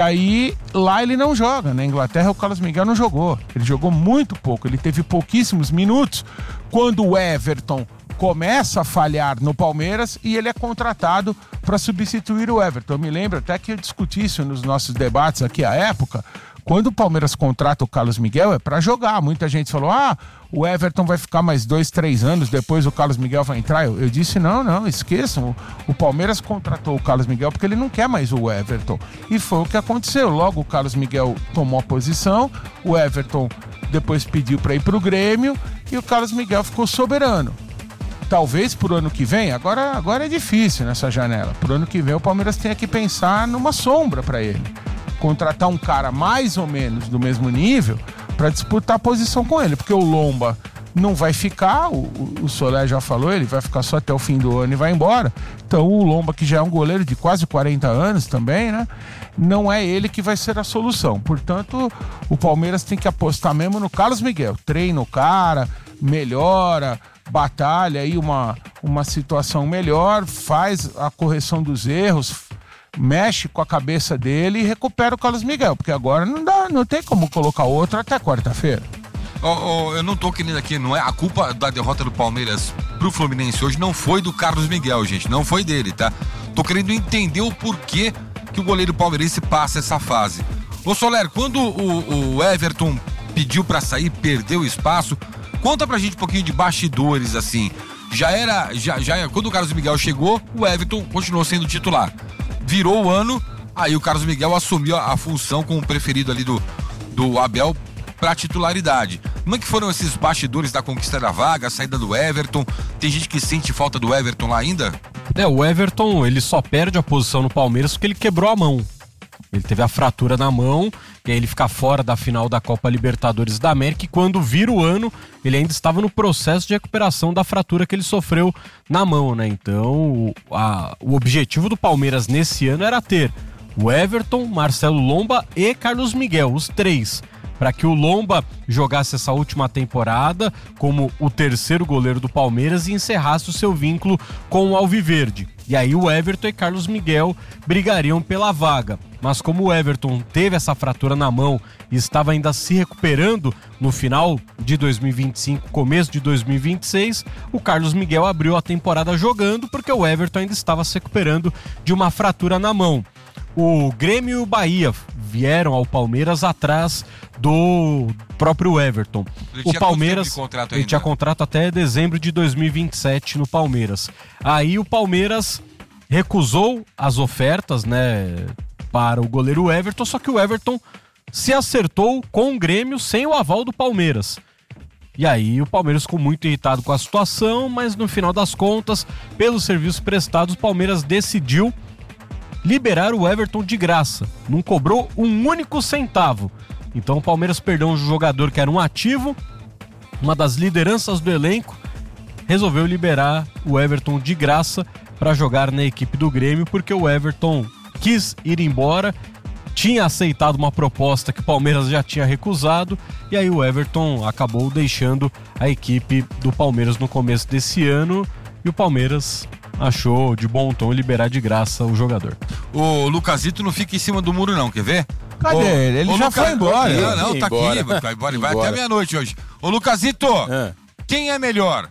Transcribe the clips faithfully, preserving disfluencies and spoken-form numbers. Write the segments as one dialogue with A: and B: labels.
A: aí, lá ele não joga. Na Inglaterra, o Carlos Miguel não jogou. Ele jogou muito pouco, ele teve pouquíssimos minutos. Quando o Everton começa a falhar no Palmeiras e ele é contratado para substituir o Everton. Eu me lembro até que eu discuti isso nos nossos debates aqui à época. Quando o Palmeiras contrata o Carlos Miguel é para jogar. Muita gente falou, ah, o Everton vai ficar mais dois, três anos, depois o Carlos Miguel vai entrar. Eu, eu disse, não, não, esqueçam. O, o Palmeiras contratou o Carlos Miguel porque ele não quer mais o Everton. E foi o que aconteceu. Logo o Carlos Miguel tomou a posição, o Everton depois pediu para ir para o Grêmio e o Carlos Miguel ficou soberano. Talvez pro ano que vem, agora, agora é difícil nessa janela. Pro ano que vem o Palmeiras tenha que pensar numa sombra para ele. Contratar um cara mais ou menos do mesmo nível para disputar a posição com ele, porque o Lomba não vai ficar, o, o Solé já falou, ele vai ficar só até o fim do ano e vai embora. Então o Lomba, que já é um goleiro de quase quarenta anos também, né? Não é ele que vai ser a solução. Portanto, o Palmeiras tem que apostar mesmo no Carlos Miguel. Treina o cara, melhora, batalha aí uma, uma situação melhor, faz a correção dos erros, mexe com a cabeça dele e recupera o Carlos Miguel, porque agora não dá, não tem como colocar outro até quarta-feira.
B: Oh, oh, eu não tô querendo aqui, não é a culpa da derrota do Palmeiras pro Fluminense hoje não foi do Carlos Miguel, gente, não foi dele, tá? Tô querendo entender o porquê que o goleiro palmeirense passa essa fase. Ô Soler, quando o, o Everton pediu pra sair, perdeu espaço, conta pra gente um pouquinho de bastidores, assim. Já era, já, já quando o Carlos Miguel chegou, o Everton continuou sendo titular. Virou o ano, aí o Carlos Miguel assumiu a, a função como preferido ali do, do Abel pra titularidade. Como é que foram esses bastidores da conquista da vaga, a saída do Everton? Tem gente que sente falta do Everton lá ainda?
C: É, o Everton, ele só perde a posição no Palmeiras porque ele quebrou a mão. Ele teve a fratura na mão, e aí ele fica fora da final da Copa Libertadores da América, e quando vira o ano, ele ainda estava no processo de recuperação da fratura que ele sofreu na mão, né? Então, o, a, o objetivo do Palmeiras nesse ano era ter o Everton, Marcelo Lomba e Carlos Miguel, os três, para que o Lomba jogasse essa última temporada como o terceiro goleiro do Palmeiras e encerrasse o seu vínculo com o Alviverde. E aí o Everton e Carlos Miguel brigariam pela vaga. Mas como o Everton teve essa fratura na mão e estava ainda se recuperando no final de dois mil e vinte e cinco, começo de dois mil e vinte e seis, o Carlos Miguel abriu a temporada jogando porque o Everton ainda estava se recuperando de uma fratura na mão. O Grêmio e o Bahia vieram ao Palmeiras atrás do próprio Everton.
B: Ele
C: o
B: tinha
C: Palmeiras
B: de contrato
C: ele
B: ainda?
C: tinha contrato até dezembro de dois mil e vinte e sete no Palmeiras. Aí o Palmeiras recusou as ofertas, né, para o goleiro Everton, só que o Everton se acertou com o Grêmio sem o aval do Palmeiras. E aí o Palmeiras ficou muito irritado com a situação, mas no final das contas, pelos serviços prestados, o Palmeiras decidiu liberar o Everton de graça. Não cobrou um único centavo. Então o Palmeiras perdeu um jogador que era um ativo, uma das lideranças do elenco, resolveu liberar o Everton de graça para jogar na equipe do Grêmio, porque o Everton quis ir embora, tinha aceitado uma proposta que o Palmeiras já tinha recusado, e aí o Everton acabou deixando a equipe do Palmeiras no começo desse ano, e o Palmeiras achou de bom tom liberar de graça o jogador.
B: O Lucasito não fica em cima do muro não, quer ver?
A: Cadê
B: Ô,
A: ele? Ele
B: ô,
A: já
B: Lucas...
A: foi embora.
B: Não, não, tá
D: embora.
B: aqui, vai, vai, vai
D: Embora.
B: até meia-noite hoje. Ô Lucasito,
D: Ah.
B: quem é melhor?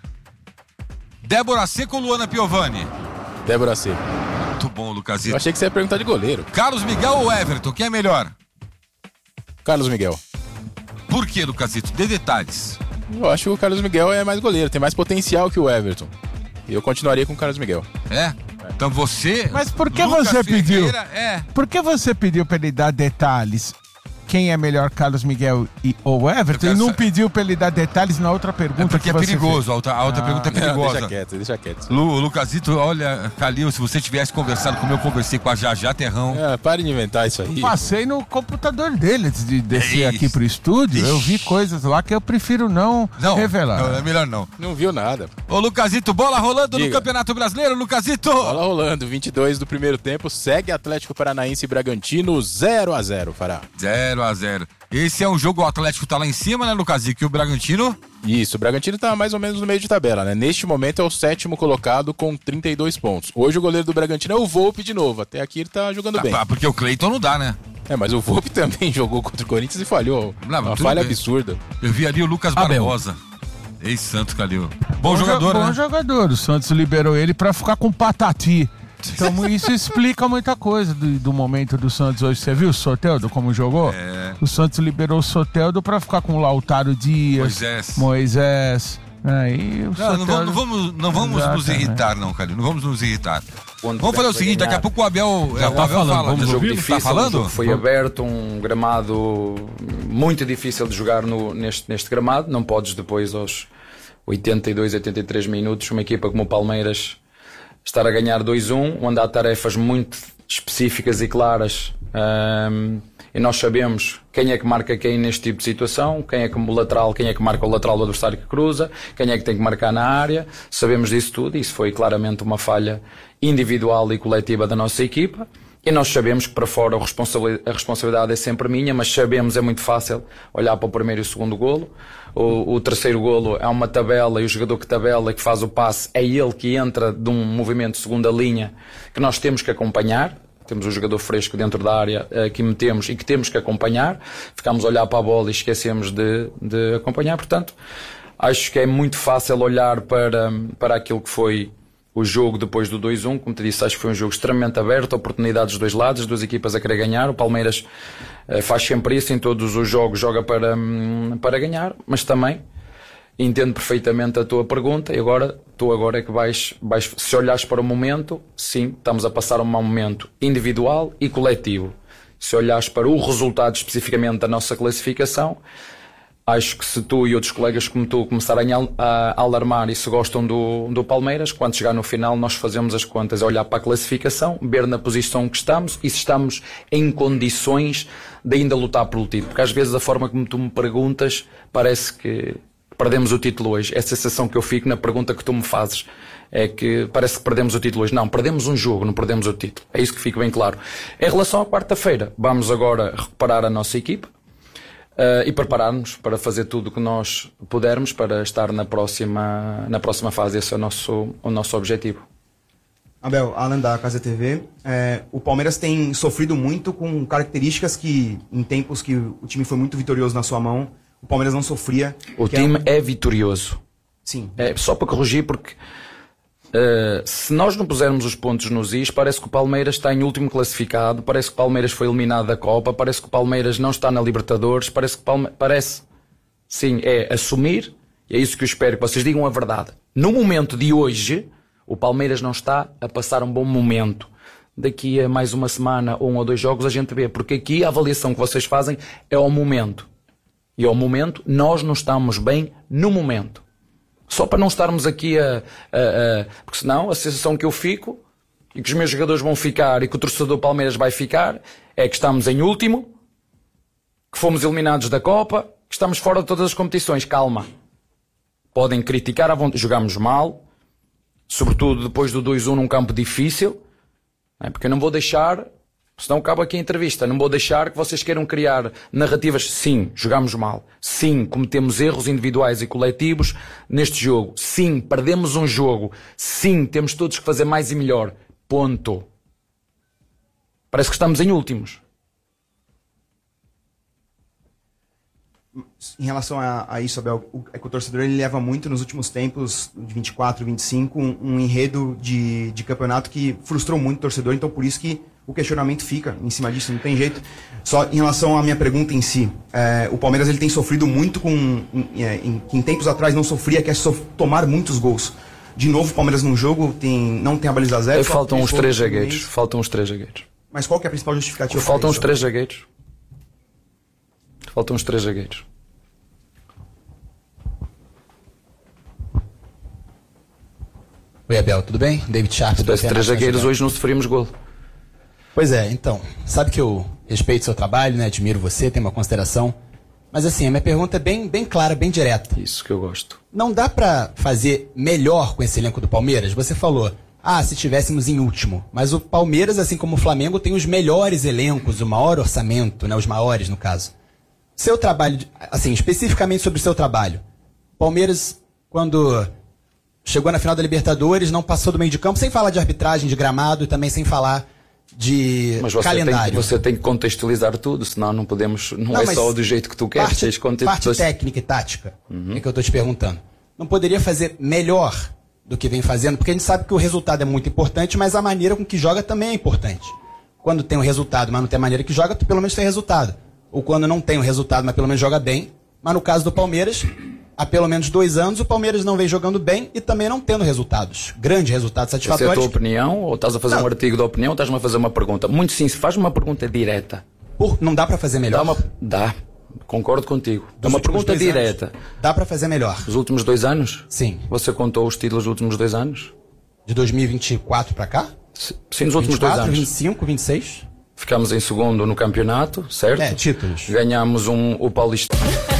B: Débora Seco ou Luana Piovani?
D: Débora C.
B: Muito bom,
D: Eu
B: Lucasito.
D: achei que você ia perguntar de goleiro.
B: Carlos Miguel ou Everton, quem é melhor?
D: Carlos Miguel.
B: Por que, Lucasito? Dê detalhes.
D: Eu acho que o Carlos Miguel é mais goleiro, tem mais potencial que o Everton. E eu continuaria com o Carlos Miguel.
B: É? Então você...
A: Mas por que
B: Lucas
A: você pediu?
B: Ferreira, É.
A: Por que você pediu pra ele dar detalhes? Quem é melhor, Carlos Miguel e, ou Everton?
B: Eu
A: E não
B: quero sa-
A: pediu pra ele dar detalhes na outra pergunta
B: É porque
A: que
B: é
A: você
B: perigoso, a outra, a outra
A: Ah.
B: pergunta é
D: Não,
B: perigosa.
D: deixa quieto, deixa quieto.
B: Lu, Lucasito, olha, Calil, se você tivesse conversado como eu conversei com a Jajá Terrão...
D: É, pare de inventar isso aí.
A: fez. Passei no computador dele antes de descer
B: É
A: aqui
B: isso.
A: pro estúdio. Eu vi
B: Ixi.
A: coisas lá que eu prefiro não,
B: Não,
A: revelar.
B: não, é melhor não.
D: Não viu nada.
B: Ô, Lucasito, bola rolando no
D: Diga.
B: Campeonato Brasileiro, Lucasito!
D: Bola rolando, vinte e dois do primeiro tempo, segue Atlético Paranaense e Bragantino zero a zero, Fará.
B: zero a zero. Esse é um jogo, o Atlético tá lá em cima, né, Lucasito? E o Bragantino...
D: Isso, o Bragantino tá mais ou menos no meio de tabela, né? Neste momento é o sétimo colocado com trinta e dois pontos. Hoje o goleiro do Bragantino é o Volpe de novo, até aqui ele tá jogando
B: Tá,
D: bem.
B: pá, porque o Cleiton não dá, né?
D: É, mas o Volpe também jogou contra o Corinthians e falhou.
B: Não,
D: uma
B: tudo
D: falha
B: bem.
D: absurda.
B: Eu vi ali o Lucas
C: Abel.
B: Barbosa. Ex-Santos, Calil. Bom,
A: Bom
B: jogador,
A: jo-
B: né?
A: Bom jogador. O Santos liberou ele pra ficar com Patati. Então isso explica muita coisa do, do momento do Santos hoje. Você viu o Soteldo como jogou?
B: É.
A: O Santos liberou o Soteldo pra ficar com o Lautaro Dias,
B: Moisés.
A: Moisés. Aí o
B: Não, não vamos, não vamos, não vamos nos
A: Exatamente.
B: irritar, não, Calil. Não vamos nos irritar.
E: Quando
B: Vamos fazer o
E: tivermos a
B: seguinte, daqui a
E: ganhar.
B: pouco o Abel,
C: Já
B: o
C: tá
B: Abel
C: falando,
B: fala.
C: vamos
B: Tá
C: ouvir?
B: falando?
E: Difícil, um jogo foi aberto, um gramado muito difícil de jogar no, neste, neste gramado. Não podes depois aos oitenta e dois, oitenta e três minutos, uma equipa como o Palmeiras estar a ganhar dois a um, onde há tarefas muito específicas e claras. Um, e nós sabemos quem é que marca quem neste tipo de situação, quem é que o lateral, quem é que marca o lateral do adversário que cruza, quem é que tem que marcar na área. Sabemos disso tudo, isso foi claramente uma falha individual e coletiva da nossa equipa. E nós sabemos que para fora a responsabilidade, a responsabilidade é sempre minha, mas sabemos, é muito fácil olhar para o primeiro e o segundo golo. O, o terceiro golo é uma tabela e o jogador que tabela, que faz o passe, é ele que entra de um movimento de segunda linha que nós temos que acompanhar. Temos um jogador fresco dentro da área uh, que metemos e que temos que acompanhar. Ficamos a olhar para a bola e esquecemos de, de acompanhar. Portanto, acho que é muito fácil olhar para, para aquilo que foi o jogo depois do dois a um. Como te disse, acho que foi um jogo extremamente aberto, oportunidades dos dois lados, as duas equipas a querer ganhar. O Palmeiras uh, faz sempre isso, em todos os jogos joga para, um, para ganhar, mas também entendo perfeitamente a tua pergunta. E agora, tu agora é que vais, vais, se olhares para o momento, sim, estamos a passar um mau momento individual e coletivo. Se olhares para o resultado especificamente da nossa classificação, acho que se tu e outros colegas como tu começarem a, a alarmar e se gostam do, do Palmeiras, quando chegar no final nós fazemos as contas, é olhar para a classificação, ver na posição que estamos e se estamos em condições de ainda lutar pelo título. Porque às vezes a forma como tu me perguntas parece que perdemos o título hoje. É a sensação que eu fico na pergunta que tu me fazes. É que parece que perdemos o título hoje. Não, perdemos um jogo, não perdemos o título. É isso que fica bem claro. Em relação à quarta-feira, vamos agora recuperar a nossa equipa uh, e preparar-nos para fazer tudo o que nós pudermos para estar na próxima, na próxima fase. Esse é o nosso, o nosso objetivo.
F: Abel, Alan da Casa T V, é, o Palmeiras tem sofrido muito com características que, em tempos que o time foi muito vitorioso na sua mão, o Palmeiras não sofria.
E: O time é... é vitorioso.
F: Sim.
E: É, só para corrigir, porque uh, se nós não pusermos os pontos nos is, parece que o Palmeiras está em último classificado, parece que o Palmeiras foi eliminado da Copa, parece que o Palmeiras não está na Libertadores, parece que Palme... parece, sim, é assumir, e é isso que eu espero que vocês digam a verdade. No momento de hoje, o Palmeiras não está a passar um bom momento. Daqui a mais uma semana ou um ou dois jogos a gente vê, porque aqui a avaliação que vocês fazem é ao momento. E ao momento, nós não estamos bem no momento. Só para não estarmos aqui a... a, a porque senão a sensação que eu fico, e que os meus jogadores vão ficar, e que o torcedor Palmeiras vai ficar, é que estamos em último, que fomos eliminados da Copa, que estamos fora de todas as competições. Calma. Podem criticar, jogamos mal, sobretudo depois do dois a um num campo difícil, é? Porque eu não vou deixar... Senão acaba aqui a entrevista. Não vou deixar que vocês queiram criar narrativas. Sim, jogamos mal. Sim, cometemos erros individuais e coletivos neste jogo. Sim, perdemos um jogo. Sim, temos todos que fazer mais e melhor. Ponto. Parece que estamos em últimos.
F: Em relação a, a isso, Abel, o, é que o torcedor ele leva muito nos últimos tempos, de vinte e quatro, vinte e cinco, um, um enredo de, de campeonato que frustrou muito o torcedor, então por isso que o questionamento fica em cima disso, não tem jeito. Só em relação à minha pergunta em si, é, o Palmeiras ele tem sofrido muito com, em, em, em tempos atrás não sofria, que é sof- tomar muitos gols. De novo, o Palmeiras num jogo tem, não tem a baliza zero.
E: Faltam os três zagueiros. Faltam os três zagueiros.
F: Mas qual que é a principal justificativa?
E: Faltam os três zagueiros. Faltam os três zagueiros.
G: Oi, Abel, tudo bem? David Sharp.
E: Se tivesse três zagueiros, hoje não sofríamos gol.
G: Pois é, então, sabe que eu respeito seu trabalho, né? Admiro você, tenho uma consideração. Mas assim, a minha pergunta é bem, bem clara, bem direta.
E: Isso que eu gosto.
G: Não dá pra fazer melhor com esse elenco do Palmeiras? Você falou, ah, se estivéssemos em último. Mas o Palmeiras, assim como o Flamengo, tem os melhores elencos, o maior orçamento, né? Os maiores, no caso. Seu trabalho, assim, especificamente sobre o seu trabalho. Palmeiras, quando chegou na final da Libertadores, não passou do meio de campo, sem falar de arbitragem, de gramado e também sem falar de
E: Mas você
G: calendário.
E: tem, que, você tem que contextualizar tudo, senão não podemos. Não,
G: Não,
E: é
G: mas
E: só do jeito que tu queres.
G: parte,
E: tens conte-
G: parte
E: tens-
G: técnica e tática, uhum. é que eu tô te perguntando. Não poderia fazer melhor do que vem fazendo? Porque a gente sabe que o resultado é muito importante, mas a maneira com que joga também é importante. Quando tem o resultado, mas não tem a maneira que joga, tu pelo menos tem resultado. Ou quando não tem o resultado, mas pelo menos joga bem. Mas no caso do Palmeiras, há pelo menos dois anos, o Palmeiras não vem jogando bem e também não tendo resultados. Grandes resultados satisfatórios.
E: Essa é a tua opinião? Ou estás a fazer
G: Não.
E: um artigo de opinião ou estás-me a fazer uma pergunta? Muito sim, faz-me uma pergunta direta.
G: Por, não dá pra fazer melhor.
E: Dá, uma... Dá. Concordo contigo. Dá
G: Dos
E: uma
G: últimos
E: pergunta
G: dois
E: direta.
G: anos, dá pra fazer melhor.
E: Os últimos dois anos?
G: Sim.
E: Você contou os títulos dos últimos dois anos?
G: De dois mil e vinte e quatro pra cá?
E: Sim, nos últimos
G: vinte e quatro,
E: dois anos.
G: vinte e cinco, vinte e seis?
E: Ficámos em segundo no campeonato, certo?
G: É, títulos.
E: Ganhámos um, o Paulista.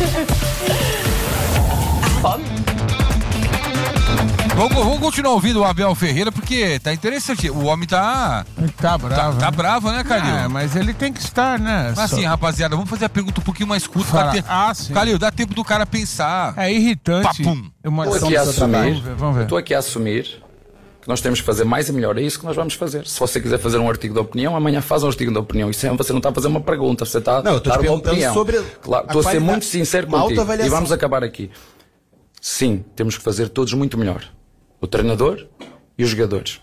B: Vamos, vamos continuar ouvindo o Abel Ferreira, porque tá interessante. O homem tá.
A: Ele tá bravo.
B: Tá, tá
A: né?
B: bravo, né, Calil?
A: É, mas ele tem que estar, né?
B: Mas
A: Só-
B: assim, rapaziada, vamos fazer a pergunta um pouquinho mais curta.
A: Fala.
B: Dá te-
A: Ah, sim.
B: Calil, dá tempo do cara pensar.
A: É irritante.
B: Papum.
A: Uma
E: Estou
A: ação
E: aqui a
A: do seu trabalho.
E: assumir.
A: Vamos ver, vamos ver.
E: Estou aqui a assumir que nós temos que fazer mais e melhor. É isso que nós vamos fazer. Se você quiser fazer um artigo de opinião, amanhã faz um artigo de opinião. Isso é, você não está a fazer uma pergunta, você está
G: Não, eu tô
E: a
G: te
E: dar uma
G: perguntando
E: opinião.
G: sobre
E: Claro,
G: a
E: estou a ser
G: qualidade-
E: muito sincero
G: uma
E: contigo. E
G: autoavaliação.
E: vamos acabar aqui. Sim, temos que fazer todos muito melhor. O treinador e os jogadores.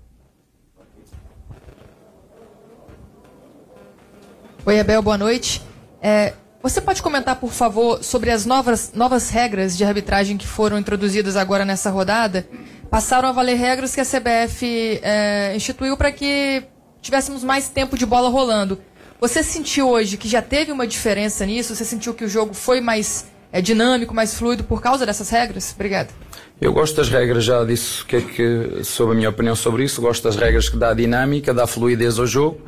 H: Oi, Abel, boa noite. É, você pode comentar, por favor, sobre as novas, novas regras de arbitragem que foram introduzidas agora nessa rodada? Passaram a valer regras que a C B F é, instituiu para que tivéssemos mais tempo de bola rolando. Você sentiu hoje que já teve uma diferença nisso? Você sentiu que o jogo foi mais é, dinâmico, mais fluido por causa dessas regras? Obrigada.
E: Eu gosto das regras, já disse o que é que, sobre a minha opinião sobre isso. Gosto das regras que dá dinâmica, dá fluidez ao jogo.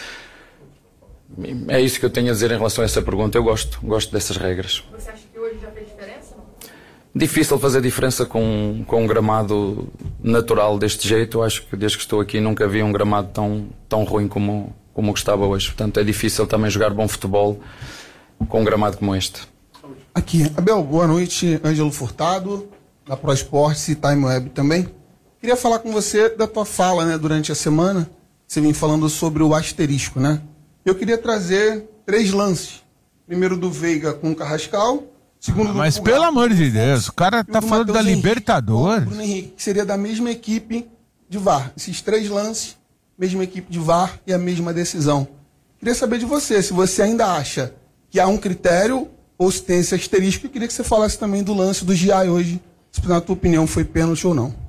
E: É isso que eu tenho a dizer em relação a essa pergunta. Eu gosto, gosto dessas regras.
H: Você acha que hoje já fez diferença?
E: Difícil fazer diferença com, com um gramado natural deste jeito. Eu acho que desde que estou aqui nunca vi um gramado tão, tão ruim como, como o que estava hoje. Portanto, é difícil também jogar bom futebol com um gramado como este.
I: Aqui, Abel, boa noite, Ângelo Furtado, da Pro Esportes e Time Web também. Queria falar com você da tua fala, né, durante a semana. Você vem falando sobre o asterisco, né? Eu queria trazer três lances. Primeiro do Veiga com o Carrascal, segundo do
A: Mas
I: Pulgar,
A: pelo amor de Deus, o cara
I: e o
A: tá
I: do
A: falando da
I: Matheus Henrique com o
A: Libertadores.
I: Bruno Henrique, que seria da mesma equipe de V A R. Esses três lances, mesma equipe de V A R e a mesma decisão. Queria saber de você, se você ainda acha que há um critério ou se tem esse asterisco. Eu queria que você falasse também do lance do Giai hoje, se na tua opinião foi pênalti ou não.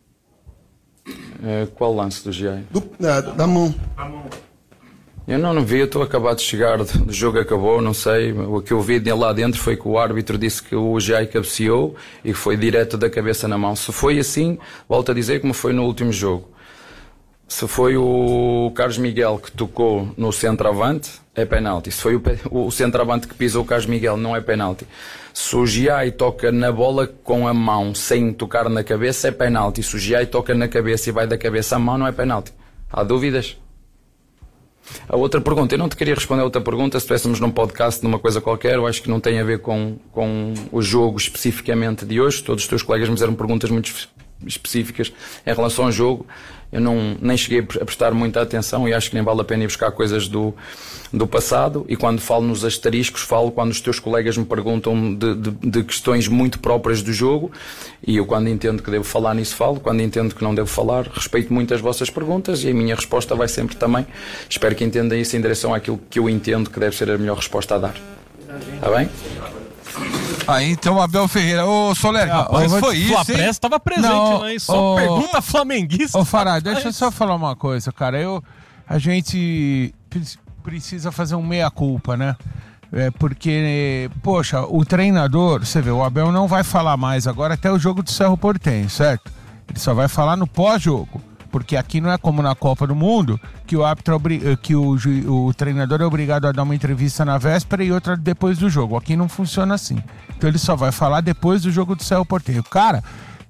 E: É, qual lance do Giai?
I: Do, da, da mão.
E: Eu não, não vi, eu estou acabado de chegar, o jogo acabou, não sei. O que eu vi de lá dentro foi que o árbitro disse que o Giai cabeceou e que foi direto da cabeça na mão. Se foi assim, volto a dizer como foi no último jogo. Se foi o Carlos Miguel que tocou no centroavante, é penalti. Se foi o, o centroavante que pisou o Carlos Miguel, não é penalti. Se o Giai toca na bola com a mão sem tocar na cabeça, é penalti. Se o Giai toca na cabeça e vai da cabeça à mão, não é penalti. Há dúvidas? A outra pergunta, eu não te queria responder a outra pergunta, se estivéssemos num podcast, numa coisa qualquer, eu acho que não tem a ver com, com o jogo especificamente de hoje. Todos os teus colegas me fizeram perguntas muito específicas em relação ao jogo. Eu não, nem cheguei a prestar muita atenção e acho que nem vale a pena ir buscar coisas do, do passado. E quando falo nos asteriscos, falo quando os teus colegas me perguntam de, de, de questões muito próprias do jogo, e eu, quando entendo que devo falar nisso, falo. Quando entendo que não devo falar, respeito muito as vossas perguntas e a minha resposta vai sempre também. Espero que entendam isso em direção àquilo que eu entendo que deve ser a melhor resposta a dar. Está bem?
B: Aí então, Abel Ferreira. Ô, Soler,
A: Ah,
B: mas
A: eu vou
B: foi
A: te-
B: isso,
C: O
B: hein?
C: Apress estava presente
A: Não,
C: lá, hein? Só
A: ô-
C: pergunta flamenguista.
A: Ô, Fará, deixa eu só falar uma coisa, cara. Eu, a gente pre- precisa fazer um meia-culpa, né? É porque, poxa, o treinador, você vê, o Abel não vai falar mais agora até o jogo do Cerro Porteño, certo? Ele só vai falar no pós-jogo. Porque aqui não é como na Copa do Mundo, que o árbitro é obri- que o, ju- o treinador é obrigado a dar uma entrevista na véspera e outra depois do jogo. Aqui não funciona assim. Então ele só vai falar depois do jogo do Cerro Porteño. Cara,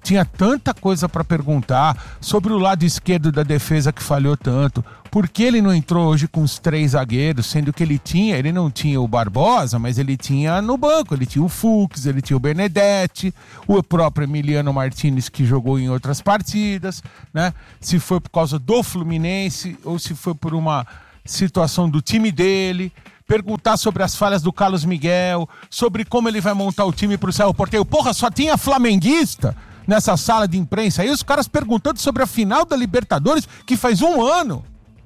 A: Tinha tanta coisa para perguntar sobre o lado esquerdo da defesa que falhou tanto. Por que ele não entrou hoje com os três zagueiros, sendo que ele tinha, ele não tinha o Barbosa, mas ele tinha no banco, ele tinha o Fux, ele tinha o Benedetti, o próprio Emiliano Martinez que jogou em outras partidas, né? Se foi por causa do Fluminense ou se foi por uma situação do time dele. Perguntar sobre as falhas do Carlos Miguel, sobre como ele vai montar o time pro Cerro Porteiro. Porra, só tinha flamenguista nessa sala de imprensa aí, os caras perguntando sobre a final da Libertadores, que faz um ano.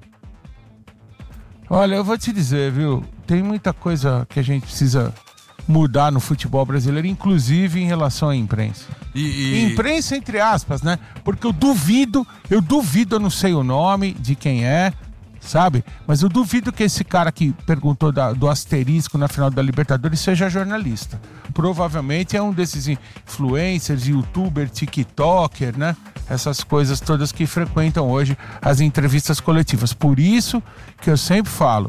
A: Olha, eu vou te dizer, viu, tem muita coisa que a gente precisa mudar no futebol brasileiro, inclusive em relação à imprensa.
B: E, e...
A: Imprensa entre aspas, né? Porque eu duvido, eu duvido, eu não sei o nome de quem é, sabe? Mas eu duvido que esse cara que perguntou da, do asterisco na final da Libertadores seja jornalista. Provavelmente é um desses influencers, youtuber, tiktoker, né? Essas coisas todas que frequentam hoje as entrevistas coletivas. Por isso que eu sempre falo,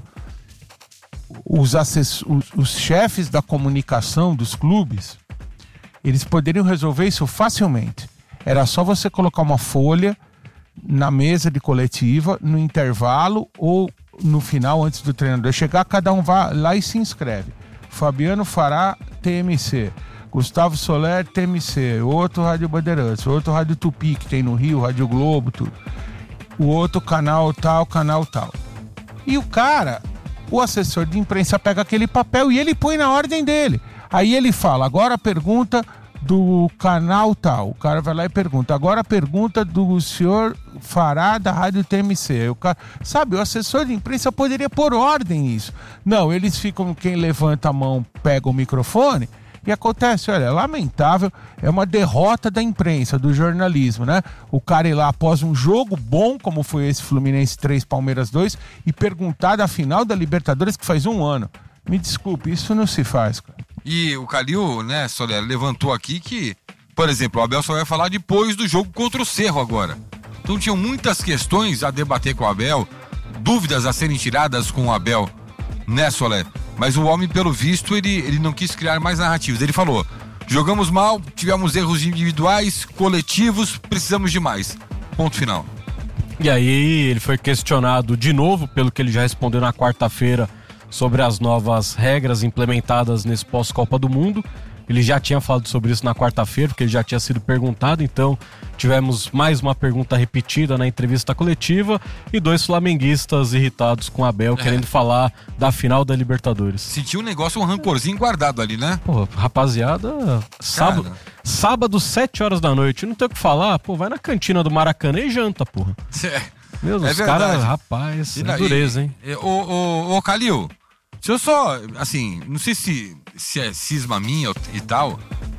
A: os, assess... os, os chefes da comunicação dos clubes, eles poderiam resolver isso facilmente. Era só você colocar uma folha na mesa de coletiva, no intervalo ou no final, antes do treinador chegar, cada um vai lá e se inscreve. Fabiano Fará, T M C. Gustavo Soler, T M C. Outro Rádio Bandeirantes. Outro Rádio Tupi, que tem no Rio, Rádio Globo, tudo. O outro canal tal, canal tal. E o cara, o assessor de imprensa pega aquele papel e ele põe na ordem dele. Aí ele fala, agora a pergunta do canal tal. O cara vai lá e pergunta. Agora a pergunta do senhor Fará da Rádio T M C. O cara, sabe, o assessor de imprensa poderia pôr ordem nisso. Não, eles ficam, quem levanta a mão pega o microfone e acontece, olha, é lamentável, é uma derrota da imprensa, do jornalismo, né? O cara ir lá após um jogo bom, como foi esse Fluminense três, Palmeiras dois, e perguntar da final da Libertadores que faz um ano. Me desculpe, isso não se faz, cara.
B: E o Calil, né, Soler, levantou aqui que, por exemplo, o Abel só vai falar depois do jogo contra o Cerro agora. Então tinham muitas questões a debater com o Abel, dúvidas a serem tiradas com o Abel, né, Soler? Mas o homem, pelo visto, ele, ele não quis criar mais narrativas. Ele falou, jogamos mal, tivemos erros individuais, coletivos, precisamos de mais. Ponto final.
C: E aí ele foi questionado de novo, pelo que ele já respondeu na quarta-feira, sobre as novas regras implementadas nesse pós-Copa do Mundo. Ele já tinha falado sobre isso na quarta-feira, porque ele já tinha sido perguntado, então tivemos mais uma pergunta repetida na entrevista coletiva e dois flamenguistas irritados com o Abel, é. querendo falar da final da Libertadores.
B: Sentiu um negócio, um rancorzinho guardado ali, né?
C: Pô, rapaziada, sábado, sábado, sete horas da noite, não tem o que falar, pô, vai na cantina do Maracanã e janta, porra.
B: É,
C: Meu Deus, é os caras, rapaz, é dureza, hein?
B: Ô, ô, ô, Calil, se eu só, assim, não sei se, se é cisma minha e tal,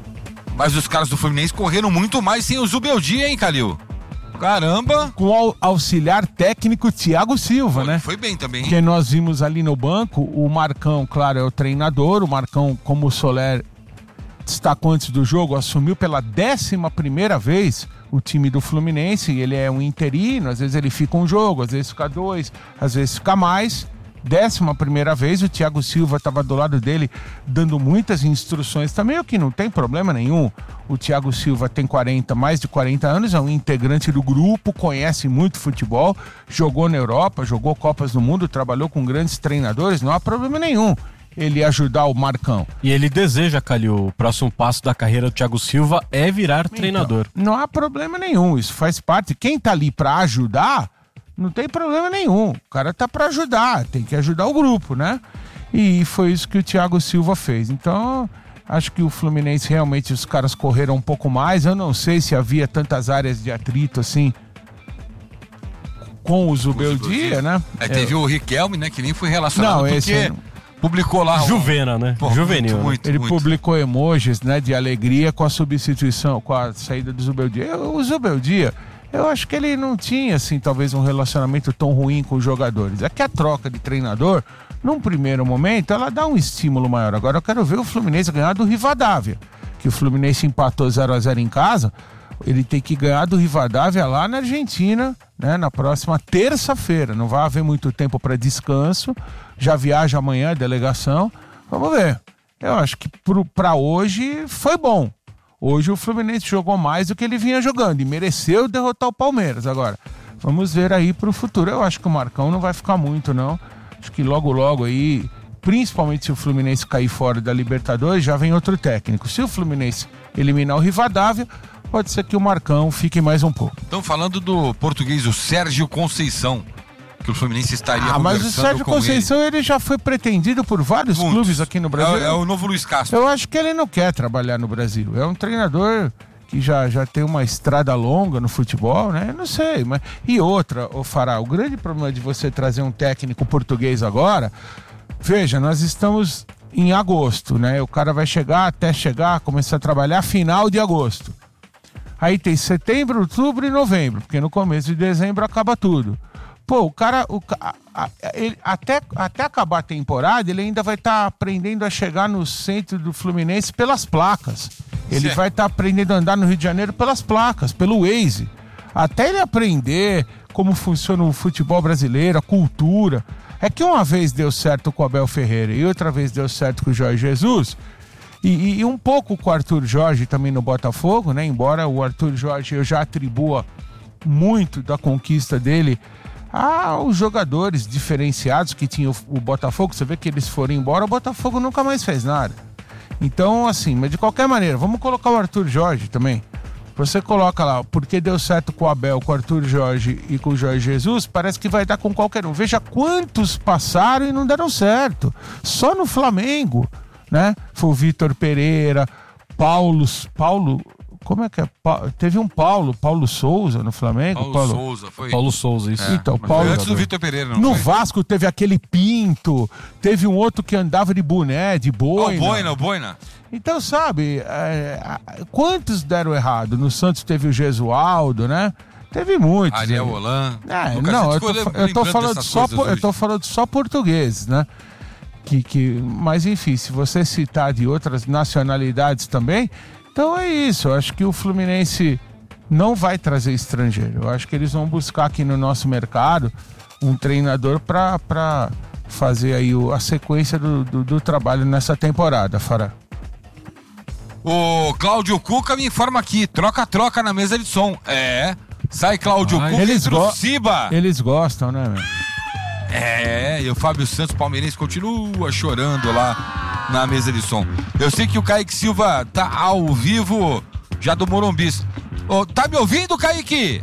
B: mas os caras do Fluminense correram muito mais sem o Zubeldia, hein, Calil? Caramba!
A: Com o auxiliar técnico Thiago Silva,
B: foi,
A: né?
B: Foi bem também, hein?
A: Que nós vimos ali no banco, o Marcão, claro, é o treinador, o Marcão, como o Soler destacou antes do jogo, assumiu pela décima primeira vez o time do Fluminense, ele é um interino, às vezes ele fica um jogo, às vezes fica dois, às vezes fica mais. Décima primeira vez, o Thiago Silva estava do lado dele dando muitas instruções também, o que não tem problema nenhum. O Thiago Silva tem quarenta, mais de quarenta anos, é um integrante do grupo, conhece muito futebol, jogou na Europa, jogou Copas do Mundo, trabalhou com grandes treinadores, não há problema nenhum ele ajudar o Marcão.
C: E ele deseja, Calil, o próximo passo da carreira do Thiago Silva é virar então, treinador.
A: Não há problema nenhum, isso faz parte. Quem tá ali para ajudar, não tem problema nenhum. O cara tá para ajudar, tem que ajudar o grupo, né? E foi isso que o Thiago Silva fez. Então, acho que o Fluminense realmente os caras correram um pouco mais. Eu não sei se havia tantas áreas de atrito assim com o Zubeldia, né?
B: É, teve é. o Riquelme, né? Que nem foi relacionado
A: não,
B: porque
A: esse
B: publicou lá.
C: Juvena, né?
B: Pô,
C: Juvenil.
B: Muito, muito,
A: Ele
B: muito.
A: publicou emojis, né, de alegria com a substituição, com a saída do Zubeldia. O Zubeldia, eu acho que ele não tinha, assim, talvez um relacionamento tão ruim com os jogadores. É que a troca de treinador, num primeiro momento, ela dá um estímulo maior. Agora eu quero ver o Fluminense ganhar do Rivadavia, que o Fluminense empatou zero a zero em casa. Ele tem que ganhar do Rivadavia lá na Argentina, né, na próxima terça-feira. Não vai haver muito tempo para descanso. Já viaja amanhã a delegação. Vamos ver. Eu acho que para hoje foi bom. Hoje o Fluminense jogou mais do que ele vinha jogando e mereceu derrotar o Palmeiras. Agora, vamos ver aí pro futuro. Eu acho que o Marcão não vai ficar muito, não. Acho que logo, logo aí, principalmente se o Fluminense cair fora da Libertadores, já vem outro técnico. Se o Fluminense eliminar o Rivadavia, pode ser que o Marcão fique mais um pouco.
B: Estão falando do português, o Sérgio Conceição, que o Fluminense estaria
A: ah,
B: conversando com ele.
A: Mas o Sérgio Conceição, ele. ele já foi pretendido por vários
B: Muitos.
A: clubes aqui no Brasil.
B: É, é o novo Luiz Castro.
A: Eu acho que ele não quer trabalhar no Brasil. É um treinador que já, já tem uma estrada longa no futebol, né? Eu não sei. Mas... E outra, ô Fará, o grande problema de você trazer um técnico português agora, veja, nós estamos em agosto, né? O cara vai chegar, até chegar, começar a trabalhar final de agosto. Aí tem setembro, outubro e novembro, porque no começo de dezembro acaba tudo. Pô, o cara, o, a, a, ele, até, até acabar a temporada, ele ainda vai estar tá aprendendo a chegar no centro do Fluminense pelas placas. Ele certo. vai estar tá aprendendo a andar no Rio de Janeiro pelas placas, pelo Waze. Até ele aprender como funciona o futebol brasileiro, a cultura. É que uma vez deu certo com o Abel Ferreira e outra vez deu certo com o Jorge Jesus. E, e, e um pouco com o Arthur Jorge também no Botafogo, né? Embora o Arthur Jorge eu já atribua muito da conquista dele aos jogadores diferenciados que tinha o, o Botafogo. Você vê que eles foram embora, o Botafogo nunca mais fez nada. Então, assim, mas de qualquer maneira, vamos colocar o Arthur Jorge também. Você coloca lá, porque deu certo com o Abel, com o Arthur Jorge e com o Jorge Jesus, parece que vai dar com qualquer um. Veja quantos passaram e não deram certo. Só no Flamengo, né? Foi o Vitor Pereira, Paulo... Paulo Como é que é? Pa... Teve um Paulo, Paulo Souza no Flamengo?
B: Paulo,
A: Paulo...
B: Souza, foi.
C: Paulo Souza, isso.
B: É,
A: então, Paulo...
B: Foi antes do Vitor Pereira, não
A: No
B: foi?
A: Vasco teve aquele Pinto, teve um outro que andava de boné, de boina.
B: Oh, boina, o boina.
A: Então, sabe, é... quantos deram errado? No Santos teve o Gesualdo, né? Teve muitos.
B: Ariel Holan.
A: É, não, eu tô, eu tô falando só, eu tô falando só português, né? Que, que... Mas, enfim, se você citar de outras nacionalidades também... Então é isso, eu acho que o Fluminense não vai trazer estrangeiro. Eu acho que eles vão buscar aqui no nosso mercado um treinador para fazer aí o, a sequência do, do, do trabalho nessa temporada, Fará.
B: O Cláudio Cuca me informa aqui, troca-troca na mesa de som. É, sai Cláudio
A: Ai,
B: Cuca
A: eles
B: e
A: go-
B: Ciba.
A: Eles gostam, né, meu?
B: É, e o Fábio Santos palmeirense continua chorando lá na mesa de som. Eu sei que o Kaique Silva tá ao vivo já do Morumbi. Oh, tá me ouvindo, Kaique?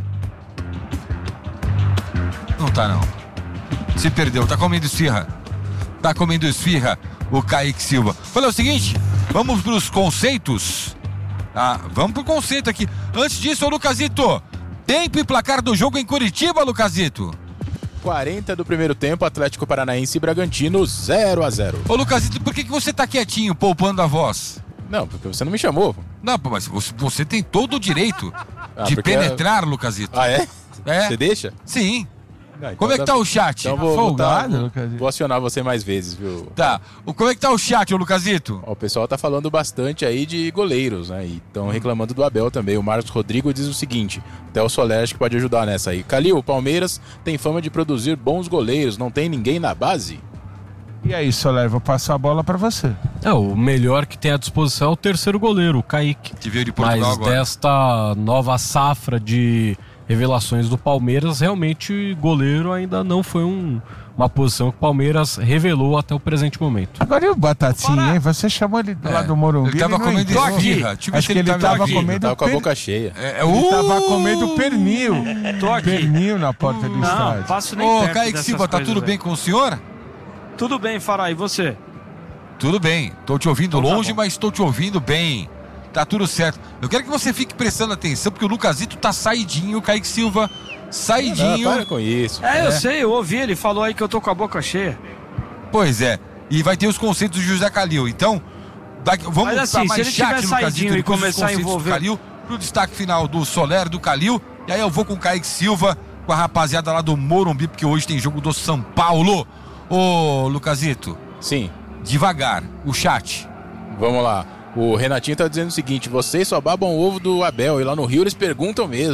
B: Não tá, não. Se perdeu, tá comendo esfirra. Tá comendo esfirra o Kaique Silva. Olha o seguinte, vamos pros conceitos. Ah, vamos pro conceito aqui. Antes disso, ô Lucazito, tempo e placar do jogo em Curitiba, Lucazito.
D: quarenta do primeiro tempo, Atlético Paranaense e Bragantino, zero a zero.
B: Ô Lucazito, por que, que você tá quietinho, poupando a voz?
D: Não, porque você não me chamou.
B: Não, mas você, você tem todo o direito
D: Ah,
B: de
D: porque-
B: penetrar, Lucazito.
D: Ah, é?
B: É?
D: Você deixa?
B: Sim.
D: Ah, então
B: Como é que tá o chat?
D: Então vou, vou, tá-
A: Folgado, Lucas.
D: vou acionar você mais vezes, viu?
B: Tá. O, como é que tá o chat, ô Lucazito?
D: Ó, o pessoal tá falando bastante aí de goleiros, né? E estão reclamando do Abel também. O Marcos Rodrigo diz o seguinte: até o Soler acho que pode ajudar nessa aí. Calil, o Palmeiras tem fama de produzir bons goleiros, não tem ninguém na base?
A: E aí, Soler, vou passar a bola pra você.
C: É, o melhor que tem à disposição é o terceiro goleiro, o Kaique.
B: Que veio de Portugal
C: Mas
B: agora.
C: desta nova safra de revelações do Palmeiras, realmente goleiro ainda não foi um, uma posição que o Palmeiras revelou até o presente momento.
A: Agora e o Batatinha, hein? Você chamou ele lá
B: É,
A: do Morumbi.
B: ele tava
A: não
B: comendo
A: entrou.
B: esfirra. Deixa eu ver
A: Acho
B: se
A: que
B: ele
A: ele
B: tava
A: tava
B: aqui.
A: comendo
D: Tava com a
A: per-
D: boca cheia.
B: É, é,
A: Ele
B: uh!
A: tava comendo pernil.
J: Tô aqui.
A: Pernil na porta do
J: Não,
A: estádio.
J: passo nem
B: Ô,
J: perto
B: Kaique
J: dessas
B: Silva, tá
J: coisas
B: tudo
J: aí.
B: bem com o senhor?
J: Tudo bem, Fará, e você?
B: Tudo bem. Tô te ouvindo
J: Então tá
B: longe,
J: bom.
B: mas tô te ouvindo bem. Tá tudo certo. Eu quero que você fique prestando atenção, porque o Lucazito tá saidinho, o Kaique Silva saidinho.
D: Ah, para com isso.
J: É, eu
B: É.
J: sei, eu ouvi, ele falou aí que eu tô com a boca cheia.
B: Pois é. E vai ter os conceitos do José Calil. Então, daqui, vamos
J: Mas assim,
B: dar
J: se
B: mais
J: ele
B: chat
J: tiver
B: no
J: saidinho
B: Lucazito,
J: e
B: depois dos
J: começar a
B: conceitos do
J: envolver-
B: Calil, pro destaque final do Soler, do Calil. E aí eu vou com o Kaique Silva, com a rapaziada lá do Morumbi, porque hoje tem jogo do São Paulo. Ô, Lucazito,
D: Sim,
B: devagar, o chat.
D: vamos lá. O Renatinho tá dizendo o seguinte: vocês só babam o ovo do Abel e lá no Rio eles perguntam mesmo.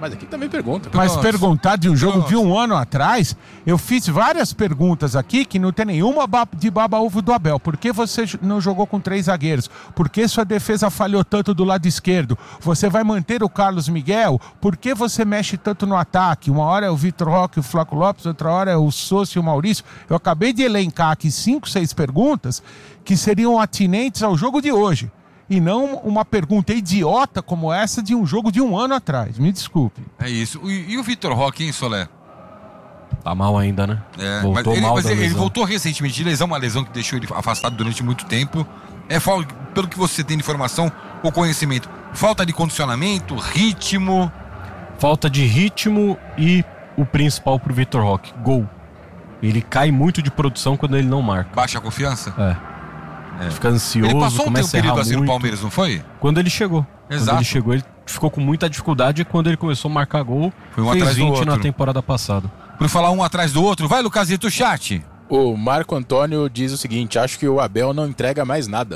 D: Mas aqui também pergunta.
A: Mas
B: Nossa.
A: perguntar de um jogo
B: Nossa.
A: de um ano atrás, eu fiz várias perguntas aqui que não tem nenhuma ba- de baba-ovo do Abel. Por que você j- não jogou com três zagueiros? Por que sua defesa falhou tanto do lado esquerdo? Você vai manter o Carlos Miguel? Por que você mexe tanto no ataque? Uma hora é o Vitor Roque e o Flaco Lopes, outra hora é o Sousa e o Maurício. Eu acabei de elencar aqui cinco, seis perguntas que seriam atinentes ao jogo de hoje. E não uma pergunta idiota como essa de um jogo de um ano atrás. Me desculpe.
B: É isso. E, e o Vitor Roque, hein, Solé?
C: Tá mal ainda, né?
B: É,
C: Voltou
B: mas ele,
C: mal
B: mas
C: da
B: ele, ele
C: lesão.
B: voltou recentemente de lesão, uma lesão que deixou ele afastado durante muito tempo. É fal- pelo que você tem de informação ou conhecimento, falta de condicionamento, ritmo.
C: Falta de ritmo e o principal pro Vitor Roque, gol. Ele cai muito de produção quando ele não marca.
B: Baixa confiança?
C: É. Fica ansioso,
B: Ele passou um
C: começa
B: tempo
C: a errar
B: período assim
C: muito.
B: no Palmeiras, não foi?
C: Quando ele chegou.
B: Exato.
C: Quando ele chegou, ele ficou com muita dificuldade e quando ele começou a marcar gol,
B: Foi um
C: fez
B: atrás do
C: vinte na
B: outro.
C: temporada passada.
B: Por falar um atrás do outro, vai, Lucasito, chat.
D: O Marco Antônio diz o seguinte: acho que o Abel não entrega mais nada.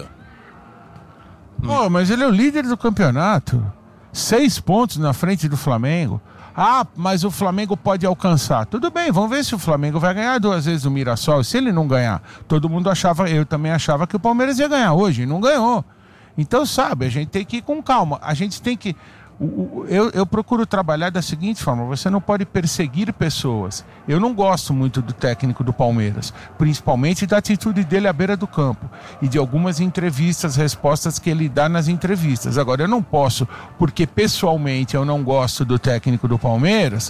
A: Pô, mas ele é o líder do campeonato. Seis pontos na frente do Flamengo. Ah, mas o Flamengo pode alcançar. Tudo bem, vamos ver se o Flamengo vai ganhar duas vezes o Mirassol. Se ele não ganhar, todo mundo achava, eu também achava que o Palmeiras ia ganhar hoje, e não ganhou. Então, sabe, a gente tem que ir com calma. A gente tem que... o- o- Eu, eu procuro trabalhar da seguinte forma: você não pode perseguir pessoas. Eu não gosto muito do técnico do Palmeiras, principalmente da atitude dele à beira do campo e de algumas entrevistas, respostas que ele dá nas entrevistas. Agora, eu não posso, porque pessoalmente eu não gosto do técnico do Palmeiras,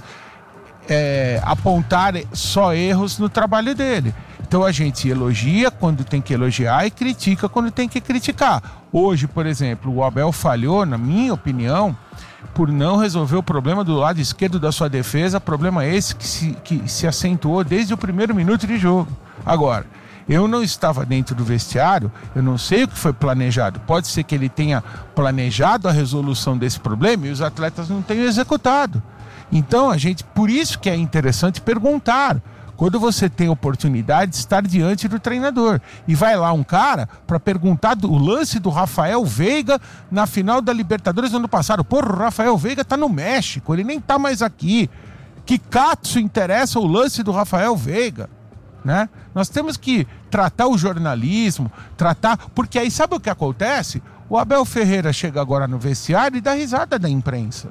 A: é, apontar só erros no trabalho dele. Então a gente elogia quando tem que elogiar e critica quando tem que criticar. Hoje, por exemplo, o Abel falhou, na minha opinião, por não resolver o problema do lado esquerdo da sua defesa, problema esse que se, que se acentuou desde o primeiro minuto de jogo. Agora, eu não estava dentro do vestiário, eu não sei o que foi planejado. Pode ser que ele tenha planejado a resolução desse problema e os atletas não tenham executado. Então, a gente, por isso que é interessante perguntar. Quando você tem a oportunidade de estar diante do treinador. E vai lá um cara para perguntar do lance do Rafael Veiga na final da Libertadores do ano passado. Porra, o Rafael Veiga tá no México, ele nem tá mais aqui. Que catso interessa o lance do Rafael Veiga? Né? Nós temos que tratar o jornalismo, tratar... Porque aí sabe o que acontece? O Abel Ferreira chega agora no vestiário e dá risada da imprensa.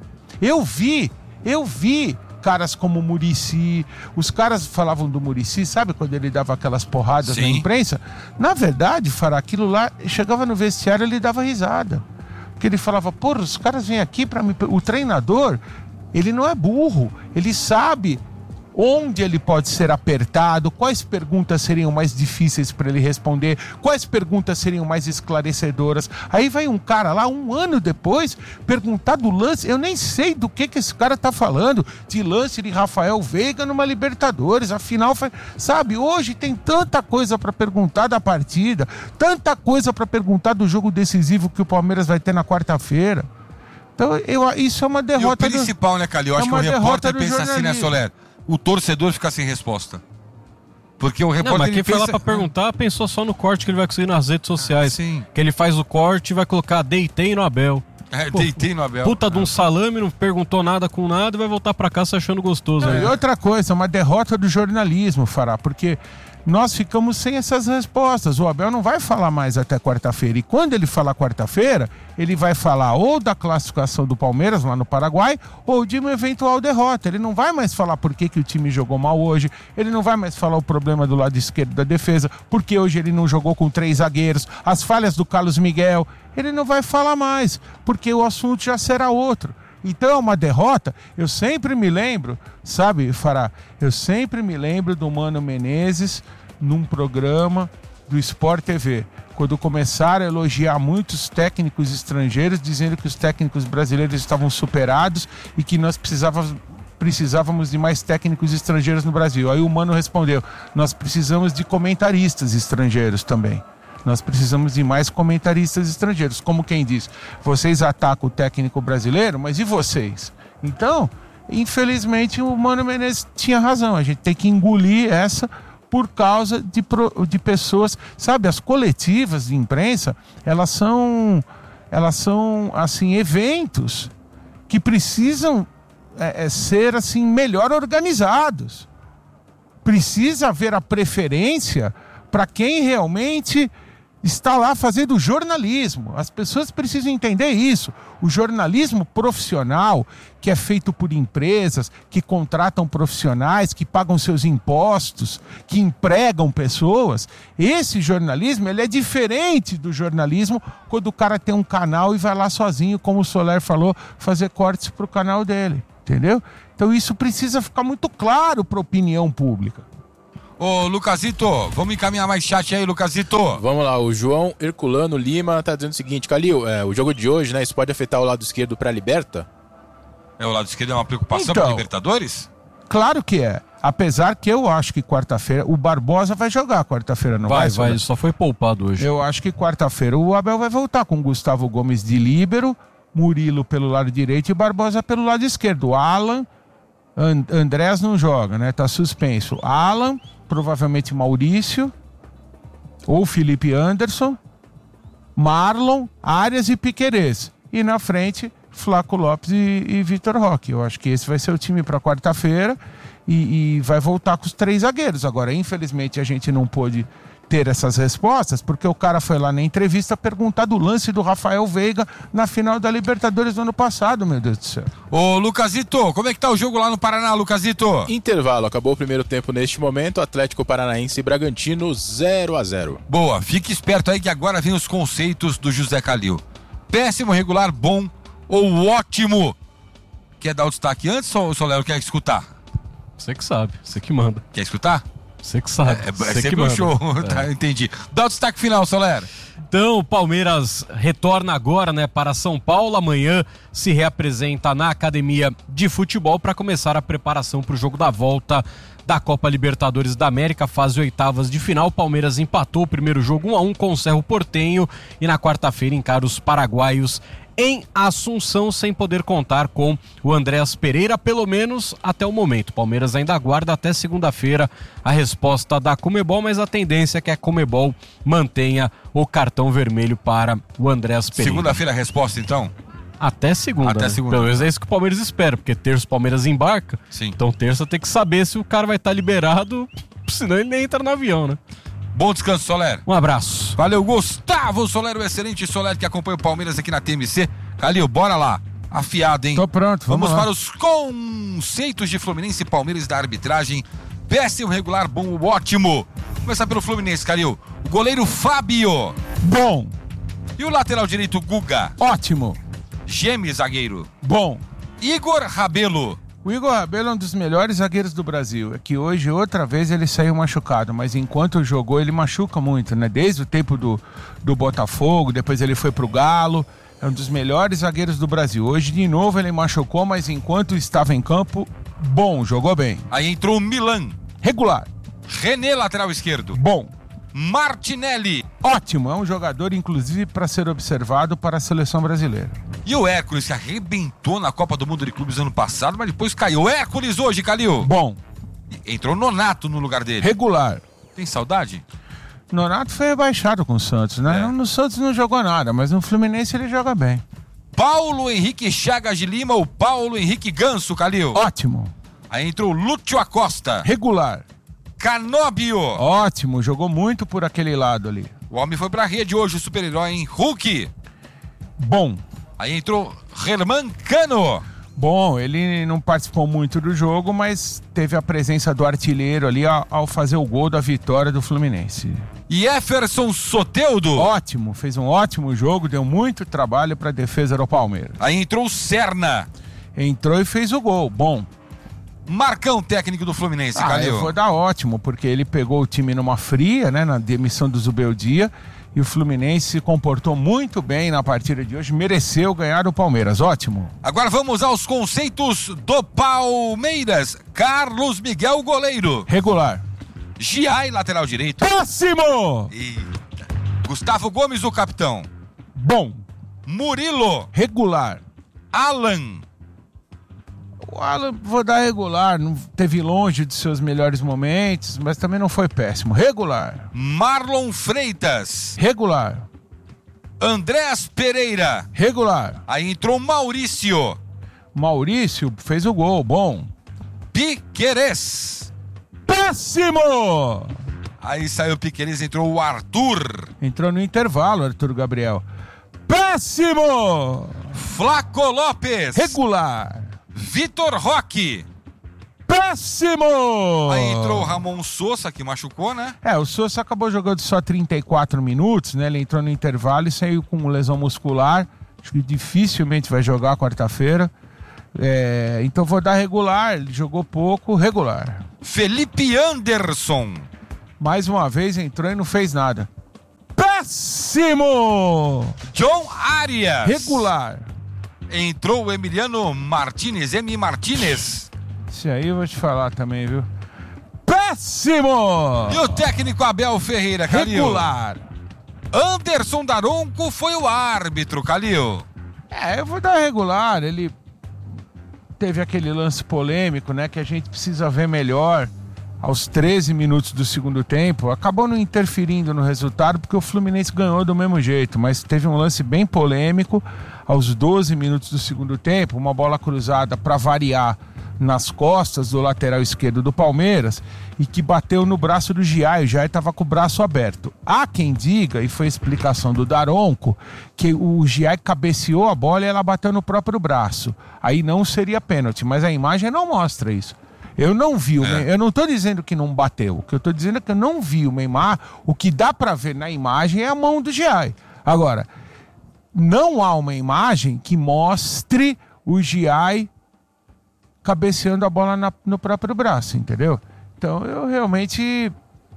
A: Eu vi, eu vi... caras como o Muricy, os caras falavam do Muricy, sabe quando ele dava aquelas porradas
B: Sim.
A: na imprensa? Na verdade, Fará, aquilo lá, chegava no vestiário, ele dava risada. Porque ele falava, porra, os caras vêm aqui para me... O treinador, ele não é burro, ele sabe onde ele pode ser apertado, quais perguntas seriam mais difíceis para ele responder, quais perguntas seriam mais esclarecedoras. Aí vai um cara lá, um ano depois, perguntar do lance, eu nem sei do que, que esse cara tá falando, de lance de Rafael Veiga numa Libertadores, afinal, foi... sabe, hoje tem tanta coisa para perguntar da partida, tanta coisa para perguntar do jogo decisivo que o Palmeiras vai ter na quarta-feira. Então, eu, isso é uma
B: E o
A: derrota...
B: principal, né, Calil? Eu
A: É
B: acho que o
A: uma derrota
B: repórter
A: do
B: pensa assim, né,
A: jornalismo.
B: Soler? O torcedor fica sem resposta. Porque o
C: Não,
B: repórter...
C: mas
B: ele
C: quem foi lá
B: pensa-
C: pra perguntar pensou só no corte que ele vai conseguir nas redes sociais.
B: Ah, sim.
C: Que ele faz o corte e vai colocar deitei no Abel.
B: É,
C: Pô,
B: deitei no Abel.
C: Puta de um salame, não perguntou nada com nada e vai voltar pra casa se achando gostoso.
A: Não,
C: aí.
A: e outra coisa, uma derrota do jornalismo, Fará, porque nós ficamos sem essas respostas. O Abel não vai falar mais até quarta-feira. E quando ele falar quarta-feira, ele vai falar ou da classificação do Palmeiras lá no Paraguai, ou de uma eventual derrota. Ele não vai mais falar por que, que o time jogou mal hoje, ele não vai mais falar o problema do lado esquerdo da defesa, porque hoje ele não jogou com três zagueiros, as falhas do Carlos Miguel. Ele não vai falar mais, porque o assunto já será outro. Então é uma derrota. Eu sempre me lembro, sabe, Fará? Eu sempre me lembro do Mano Menezes num programa do Sport T V, quando começaram a elogiar muitos técnicos estrangeiros, dizendo que os técnicos brasileiros estavam superados e que nós precisávamos, precisávamos de mais técnicos estrangeiros no Brasil. Aí o Mano respondeu, nós precisamos de comentaristas estrangeiros também. Nós precisamos de mais comentaristas estrangeiros. Como quem diz, vocês atacam o técnico brasileiro, mas e vocês? Então, infelizmente, o Mano Menezes tinha razão. A gente tem que engolir essa por causa de, pro, de pessoas... Sabe, as coletivas de imprensa, elas são, elas são assim, eventos que precisam é, é, ser assim melhor organizados. Precisa haver a preferência para quem realmente está lá fazendo jornalismo. As pessoas precisam entender isso. O jornalismo profissional, que é feito por empresas, que contratam profissionais, que pagam seus impostos, que empregam pessoas, esse jornalismo ele é diferente do jornalismo quando o cara tem um canal e vai lá sozinho, como o Soler falou, fazer cortes para o canal dele. Entendeu? Então isso precisa ficar muito claro para a opinião pública.
B: Ô, Lucasito, vamos encaminhar mais chat aí, Lucasito.
D: Vamos lá, o João Herculano Lima tá dizendo o seguinte, Calil, é, o jogo de hoje, né, isso pode afetar o lado esquerdo pra Liberta?
B: É, o lado esquerdo é uma preocupação
A: Então,
B: para Libertadores?
A: Claro que é. Apesar que eu acho que quarta-feira, o Barbosa vai jogar quarta-feira, não vai?
C: Vai,
A: Soler?
C: vai, só foi poupado hoje.
A: Eu acho que quarta-feira o Abel vai voltar com Gustavo Gomes de líbero, Murilo pelo lado direito e Barbosa pelo lado esquerdo. Alan, And- Andrés não joga, né? Tá suspenso. Alan, provavelmente Maurício, ou Felipe Anderson, Marlon, Arias e Piquerez. E na frente, Flaco Lopes e, e Vitor Roque. Eu acho que esse vai ser o time para quarta-feira e, e vai voltar com os três zagueiros. Agora, infelizmente, a gente não pôde ter essas respostas, porque o cara foi lá na entrevista perguntar do lance do Rafael Veiga na final da Libertadores do ano passado, meu Deus do céu.
B: Ô, Lucasito, como é que tá o jogo lá no Paraná, Lucasito?
D: Intervalo, acabou o primeiro tempo neste momento, Atlético Paranaense e Bragantino zero a zero.
B: Boa, fique esperto aí que agora vem os conceitos do José Calil. Péssimo, regular, bom ou ótimo? Quer dar o destaque antes ou o Soler quer escutar?
C: Você que sabe, você que manda.
B: Quer escutar?
C: Você que sabe.
B: É, é
C: você
B: sempre
C: que
B: um
C: manda.
B: show, tá,
C: É.
B: entendi. Dá o destaque final, Soler.
C: Então, o Palmeiras retorna agora, né, para São Paulo. Amanhã se reapresenta na Academia de Futebol para começar a preparação para o jogo da volta da Copa Libertadores da América, fase oitavas de final. O Palmeiras empatou o primeiro jogo um a um com o Cerro Porteño e na quarta-feira encara os paraguaios em Assunção, sem poder contar com o Andréas Pereira, pelo menos até o momento. O Palmeiras ainda aguarda até segunda-feira a resposta da Conmebol, mas a tendência é que a Conmebol mantenha o cartão vermelho para o Andréas Pereira.
B: Segunda-feira a resposta, então?
C: Até segunda.
B: Até
C: né?
B: segunda.
C: Pelo menos é isso que o Palmeiras espera, porque terça o Palmeiras embarca.
B: Sim.
C: Então terça tem que saber se o cara vai estar liberado, senão ele nem entra no avião, né?
B: Bom descanso, Soler.
C: Um abraço.
B: Valeu, Gustavo Soler, o excelente Soler que acompanha o Palmeiras aqui na T M C. Calil, bora lá. Afiado, hein?
A: Tô pronto, vamos,
B: Vamos
A: lá.
B: para os conceitos de Fluminense e Palmeiras da arbitragem. Péssimo, regular, bom, ótimo. Vamos começar pelo Fluminense, Calil. O goleiro Fábio.
A: Bom.
B: E o lateral direito Guga.
A: Ótimo.
B: Geme, zagueiro.
A: Bom.
B: Igor Rabelo.
A: O Igor Rabelo é um dos melhores zagueiros do Brasil. É que hoje, outra vez, ele saiu machucado, mas enquanto jogou, ele machuca muito, né? Desde o tempo do, do Botafogo, depois ele foi pro Galo. É um dos melhores zagueiros do Brasil. Hoje, de novo, ele machucou, mas enquanto estava em campo, bom, jogou bem.
B: Aí entrou o Milan.
A: Regular.
B: René, lateral esquerdo.
A: Bom.
B: Martinelli.
A: Ótimo, é um jogador, inclusive, para ser observado para a seleção brasileira.
B: E o Hércules, que arrebentou na Copa do Mundo de Clubes ano passado, mas depois caiu. O Hércules hoje, Calil.
A: Bom.
B: Entrou Nonato no lugar dele.
A: Regular.
B: Tem saudade?
A: Nonato foi rebaixado com o Santos, né?
B: É.
A: No Santos não jogou nada, mas no Fluminense ele joga bem.
B: Paulo Henrique Chagas de Lima, o Paulo Henrique Ganso, Calil.
A: Ótimo.
B: Aí entrou Lúcio Acosta.
A: Regular.
B: Canóbio.
A: Ótimo, jogou muito por aquele lado ali.
B: O homem foi pra rede hoje, o super-herói, hein? Hulk.
A: Bom.
B: Aí entrou Herman Cano.
A: Bom, ele não participou muito do jogo, mas teve a presença do artilheiro ali ao, ao fazer o gol da vitória do Fluminense.
B: E Jefferson Soteldo.
A: Ótimo, fez um ótimo jogo, deu muito trabalho para a defesa do Palmeiras.
B: Aí entrou o Serna.
A: Entrou e fez o gol, bom.
B: Marcão, técnico do Fluminense,
A: Ah,
B: Calil.
A: eu vou dar ótimo, porque ele pegou o time numa fria, né, na demissão do Zubeldia, e o Fluminense se comportou muito bem na partida de hoje, mereceu ganhar o Palmeiras, ótimo.
B: Agora vamos aos conceitos do Palmeiras. Carlos Miguel, goleiro.
A: Regular.
B: Giai, lateral direito.
A: Próximo!
B: Eita. Gustavo Gomes, o capitão.
A: Bom.
B: Murilo.
A: Regular.
B: Alan.
A: O Alan, vou dar regular, não teve longe de seus melhores momentos, mas também não foi péssimo. Regular.
B: Marlon Freitas.
A: Regular.
B: Andrés Pereira.
A: Regular.
B: Aí entrou Maurício.
A: Maurício fez o gol, bom.
B: Piquerez.
A: Péssimo!
B: Aí saiu o Piquerez, entrou o Arthur.
A: Entrou no intervalo, Arthur Gabriel. Péssimo!
B: Flaco Lopes.
A: Regular.
B: Vitor Roque.
A: Péssimo!
B: Aí entrou o Ramon Sousa, que machucou, né?
A: É, o Sousa acabou jogando só trinta e quatro minutos, né? Ele entrou no intervalo e saiu com lesão muscular. Acho que dificilmente vai jogar quarta-feira. É, então vou dar regular. Ele jogou pouco, regular.
B: Felipe Anderson.
A: Mais uma vez entrou e não fez nada. Péssimo!
B: John Arias.
A: Regular.
B: Entrou o Emiliano Martinez, M. Martinez.
A: Esse aí eu vou te falar também, viu? Péssimo!
B: E o técnico Abel Ferreira, Calil?
A: Regular.
B: Anderson Daronco foi o árbitro, Calil.
A: É, eu vou dar regular. Ele teve aquele lance polêmico, né? Que a gente precisa ver melhor. Aos treze minutos do segundo tempo, acabou não interferindo no resultado porque o Fluminense ganhou do mesmo jeito, mas teve um lance bem polêmico aos doze minutos do segundo tempo, uma bola cruzada para variar nas costas do lateral esquerdo do Palmeiras e que bateu no braço do Giai. O Giai estava com o braço aberto. Há quem diga, e foi a explicação do Daronco, que o Giai cabeceou a bola e ela bateu no próprio braço. Aí não seria pênalti, mas a imagem não mostra isso. Eu não vi o
B: É.
A: Neymar, eu não tô dizendo que não bateu, o que eu tô dizendo é que eu não vi o Neymar, o que dá pra ver na imagem é a mão do Giai. Agora, não há uma imagem que mostre o Giai cabeceando a bola na- no próprio braço, entendeu? Então eu realmente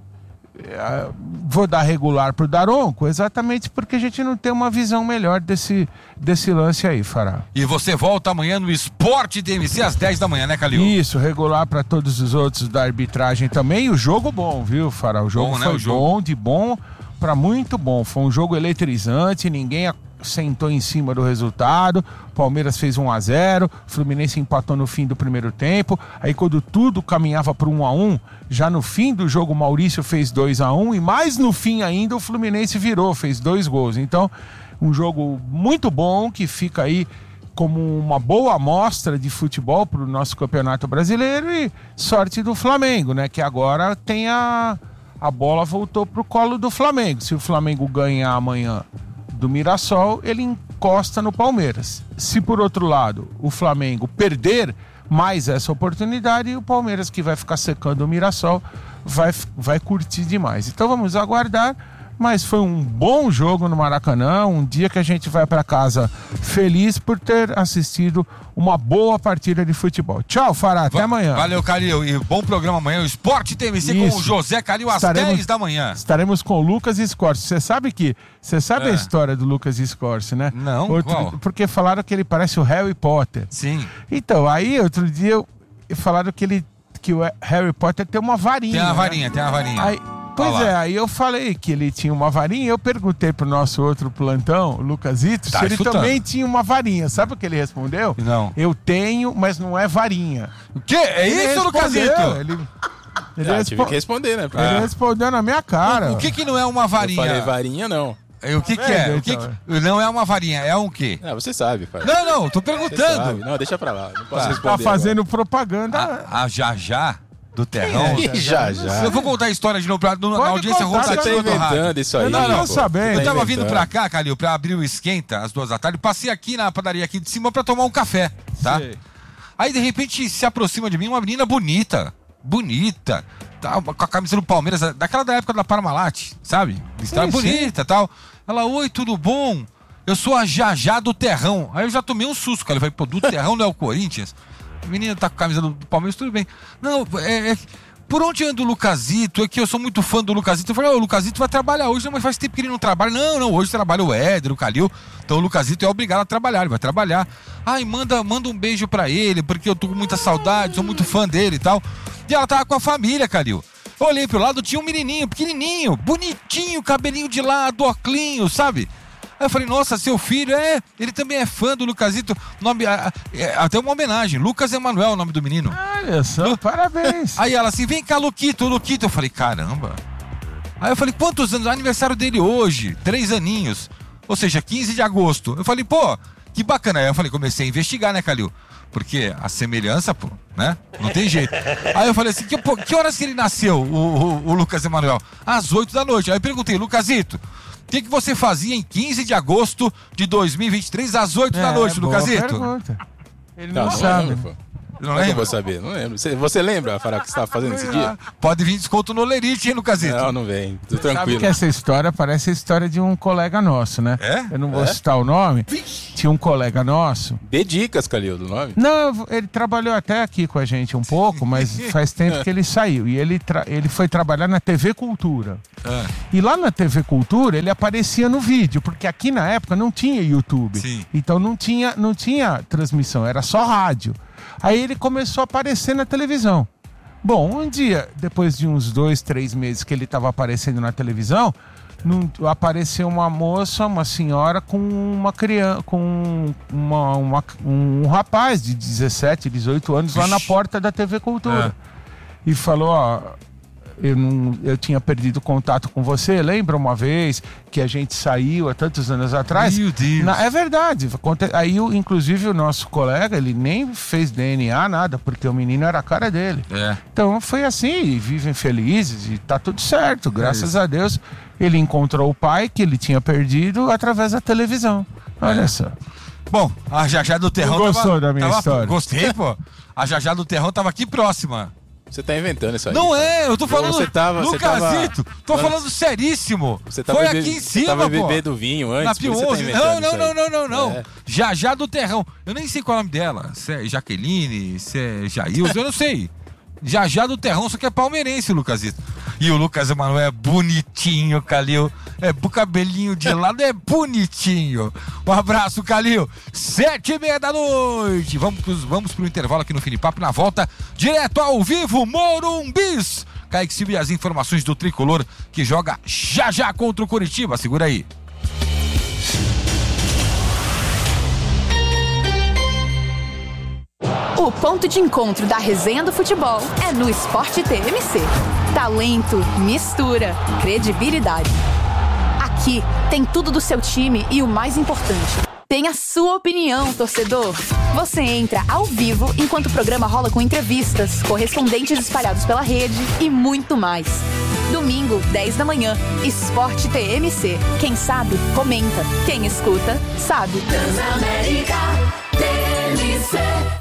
A: eh, vou dar regular pro Daronco, exatamente porque a gente não tem uma visão melhor desse, desse lance aí, Fará.
B: E você volta amanhã no Esporte D M C às dez da manhã, né, Calil?
A: Isso, regular para todos os outros da arbitragem também. E o jogo bom, viu, Fará? O jogo
B: Bom, né,
A: foi
B: o jogo.
A: bom, de bom para muito bom. Foi um jogo eletrizante, ninguém a- sentou em cima do resultado. Palmeiras fez um a zero, Fluminense empatou no fim do primeiro tempo. Aí quando tudo caminhava para um a um, já no fim do jogo o Maurício fez dois a um e mais no fim ainda o Fluminense virou, fez dois gols. Então, um jogo muito bom que fica aí como uma boa amostra de futebol para o nosso Campeonato Brasileiro e sorte do Flamengo, né? Que agora tem a, a bola voltou pro colo do Flamengo. Se o Flamengo ganhar amanhã do Mirassol, ele encosta no Palmeiras. Se por outro lado o Flamengo perder mais essa oportunidade, o Palmeiras, que vai ficar secando o Mirassol, vai, vai curtir demais. Então vamos aguardar. Mas foi um bom jogo no Maracanã, um dia que a gente vai para casa feliz por ter assistido uma boa partida de futebol. Tchau, Fará, até
B: Va-
A: amanhã.
B: Valeu, Calil. E bom programa amanhã. O Esporte T M C com
A: Isso.
B: o José Calil às
A: Estaremos-
B: dez da manhã.
A: Estaremos com o Lucas Scorsi. Você sabe que você sabe
B: É.
A: a história do Lucas Scorsi, né?
B: Não,
A: Outro-
B: qual?
A: Porque falaram que ele parece o Harry Potter.
B: Sim.
A: Então, aí outro dia eu- falaram que ele que o Harry Potter tem uma varinha.
B: Tem uma
A: né?
B: varinha, tem uma varinha.
A: Aí, pois
B: Olha lá.
A: é, aí eu falei que ele tinha uma varinha e eu perguntei pro nosso outro plantão, o Lucasito,
B: Tá
A: se ele
B: escutando.
A: também tinha uma varinha. Sabe o que ele respondeu?
B: Não.
A: Eu tenho, mas não é varinha.
B: O quê? É
A: Ele
B: isso,
A: respondeu,
B: Lucasito?
A: Ele, ele,
D: Ah,
A: respo-
D: tive que responder, né?
A: ele respondeu na minha cara.
B: O que que não é uma
D: Eu
B: varinha?
D: falei varinha, não.
B: É, O que que
A: Tá
B: é?
A: vendo,
B: O que
A: então?
B: que- Não é uma varinha, é um quê?
D: Ah, você sabe, pai.
B: Não, não, tô
D: Você sabe.
B: perguntando.
D: Não, deixa pra lá. Não posso
B: Tá.
D: responder.
A: Tá fazendo propaganda.
B: A, a Jajá do Terrão.
D: agora. Já, já.
B: Eu vou contar a história de novo pra, no- na
A: Pode
B: audiência
A: contar,
D: Você
B: rotativa
D: tá
A: Você
B: do rádio.
D: inventando isso aí.
A: Eu não tô
D: pô.
A: sabendo.
D: Você
B: Eu
D: tá
B: tava vindo
D: inventando.
B: pra cá, Calil, pra abrir o Esquenta às duas da tarde. Passei aqui na padaria aqui de cima pra tomar um café, tá?
A: Sei.
B: Aí, de repente, se aproxima de mim uma menina bonita. Bonita. Tá, com a camisa do Palmeiras, daquela da época da Parmalat, sabe? Estava
A: Sim, sim.
B: bonita e tal. Ela, oi, tudo bom? Eu sou a Jajá do Terrão. Aí eu já tomei um susto, cara. Eu falei, pô, do Terrão não é o Corinthians? A menina tá com a camisa do, do Palmeiras, tudo bem. Não, é... é por onde anda o Lucasito? É que eu sou muito fã do Lucasito. Eu falei, ó, o Lucasito vai trabalhar hoje, não, mas faz tempo que ele não trabalha. Não, não, hoje trabalha o Éder, o Calil. Então o Lucasito é obrigado a trabalhar, ele vai trabalhar. Ai, manda, manda um beijo pra ele, porque eu tô com muita saudade, sou muito fã dele e tal. E ela tava com a família, Calil. Eu olhei pro lado, tinha um menininho, pequenininho, bonitinho, cabelinho de lado, óculinho, sabe? Aí eu falei, nossa, seu filho, é, ele também é fã do Lucasito. Nome, é, é, até uma homenagem, Lucas Emanuel, o nome do menino.
A: Olha só, parabéns.
B: Aí ela assim, vem cá, Luquito, Luquito. Eu falei, caramba. Aí eu falei, quantos anos? Aniversário dele hoje, três aninhos. Ou seja, quinze de agosto. Eu falei, pô, Que bacana. Aí eu falei, comecei a investigar, né, Calil? Porque a semelhança, pô, né? Não tem jeito. Aí eu falei assim, que, pô, que horas que ele nasceu, o, o, o Lucas Emanuel? Às oito da noite. Aí eu perguntei, Lucasito, o que, que você fazia em quinze de agosto de dois mil e vinte e três, às oito é, da noite, Lucasito?
A: Pergunta. Ele não,
D: não
A: sabe.
D: Não,
A: né?
D: Não lembro. Eu vou saber, não lembro. Você, você lembra, Fará, o que você estava fazendo esse dia?
B: Pode vir desconto no Lerite, hein, Lucasito?
D: Não, não vem. Tô tranquilo.
A: Sabe que essa história parece a história de um colega nosso, né?
B: É?
A: Eu não vou
D: é?
A: citar o nome. Tinha um colega nosso.
D: Dê dicas, Calil, do nome.
A: Não, ele trabalhou até aqui com a gente um pouco, mas faz tempo que ele saiu. E ele, tra... ele foi trabalhar na T V Cultura. É. E lá na T V Cultura ele aparecia no vídeo, porque aqui na época não tinha YouTube.
B: Sim.
A: Então não tinha, não tinha transmissão, era só rádio. Aí ele começou a aparecer na televisão. Bom, um dia, depois de uns dois, três meses que ele estava aparecendo na televisão, num, apareceu uma moça, uma senhora com uma criança, com uma, uma, um rapaz de dezessete, dezoito anos lá na porta da T V Cultura. É. E falou, ó, eu, não, eu tinha perdido contato com você, lembra uma vez que a gente saiu há tantos anos atrás?
B: Meu Deus.
A: Na, é verdade. Aí, inclusive, o nosso colega, ele nem fez D N A, nada, porque o menino era a cara dele.
B: É.
A: Então foi assim, vivem felizes e tá tudo certo. Graças é a Deus, ele encontrou o pai que ele tinha perdido através da televisão. Olha é. só.
B: Bom, a Jajá do Terrão...
A: Você gostou
B: tava,
A: da minha
B: tava,
A: história?
B: Gostei, pô. A Jajá do Terrão tava aqui próxima.
D: Você tá inventando isso aí.
B: Não é, eu tô falando...
D: Você tava...
B: Lucasito,
D: tava...
B: tô falando seríssimo.
D: Você tava
B: Foi
D: bebe...
B: aqui em cima,
D: você tava
B: pô.
D: bebendo vinho antes,
B: Na Pio onze.
D: Tá
B: não, não, não, não, não, não.
D: É.
B: Jajá do Terrão. Eu nem sei qual é o nome dela. Se é Jaqueline, se é Jailson, eu não sei. Jajá do Terrão, só que é palmeirense, Lucasito. E o Lucas Emanuel é bonitinho, Calil. É o cabelinho de lado, é bonitinho. Um abraço, Calil. Sete e meia da noite. Vamos, pros, vamos pro intervalo aqui no Fini Papo. Na volta, direto ao vivo, Morumbis. Kaique Silva e as informações do Tricolor, que joga já já contra o Coritiba. Segura aí.
K: O ponto de encontro da resenha do futebol é no Esporte T M C. Talento, mistura, credibilidade. Aqui tem tudo do seu time e o mais importante, tem a sua opinião, torcedor. Você entra ao vivo enquanto o programa rola com entrevistas, correspondentes espalhados pela rede e muito mais. Domingo, dez da manhã, Esporte T M C. Quem sabe, comenta. Quem escuta, sabe. Transamérica T M C.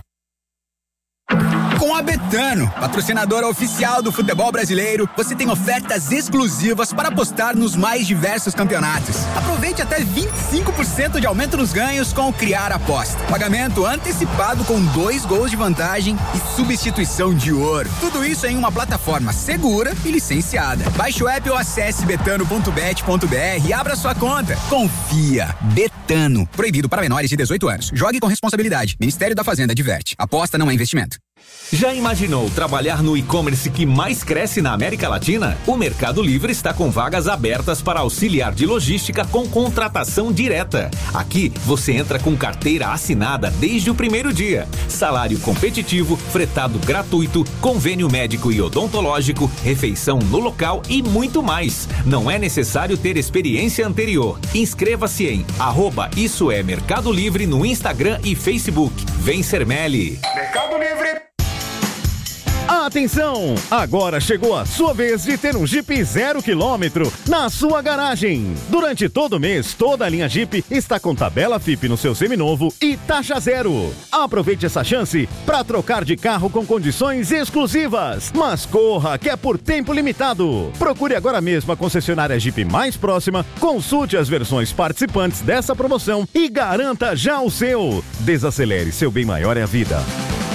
L: Com a Betano, patrocinadora oficial do futebol brasileiro, você tem ofertas exclusivas para apostar nos mais diversos campeonatos. Aproveite até vinte e cinco por cento de aumento nos ganhos com o Criar Aposta. Pagamento antecipado com dois gols de vantagem e substituição de ouro. Tudo isso em uma plataforma segura e licenciada. Baixe o app ou acesse betano ponto bet ponto br e abra sua conta. Confia. Betano. Proibido para menores de dezoito anos. Jogue com responsabilidade. Ministério da Fazenda adverte. Aposta não é investimento.
M: Já imaginou trabalhar no e-commerce que mais cresce na América Latina? O Mercado Livre está com vagas abertas para auxiliar de logística com contratação direta. Aqui você entra com carteira assinada desde o primeiro dia. Salário competitivo, fretado gratuito, convênio médico e odontológico, refeição no local e muito mais. Não é necessário ter experiência anterior. Inscreva-se em arroba Isso é Mercado Livre no Instagram e Facebook. Vem ser Meli.
N: Mercado Livre.
O: Atenção! Agora chegou a sua vez de ter um Jeep zero quilômetro na sua garagem. Durante todo o mês, toda a linha Jeep está com tabela F I P no seu seminovo e taxa zero. Aproveite essa chance para trocar de carro com condições exclusivas. Mas corra, que é por tempo limitado. Procure agora mesmo a concessionária Jeep mais próxima, consulte as versões participantes dessa promoção e garanta já o seu. Desacelere, seu bem maior é a vida.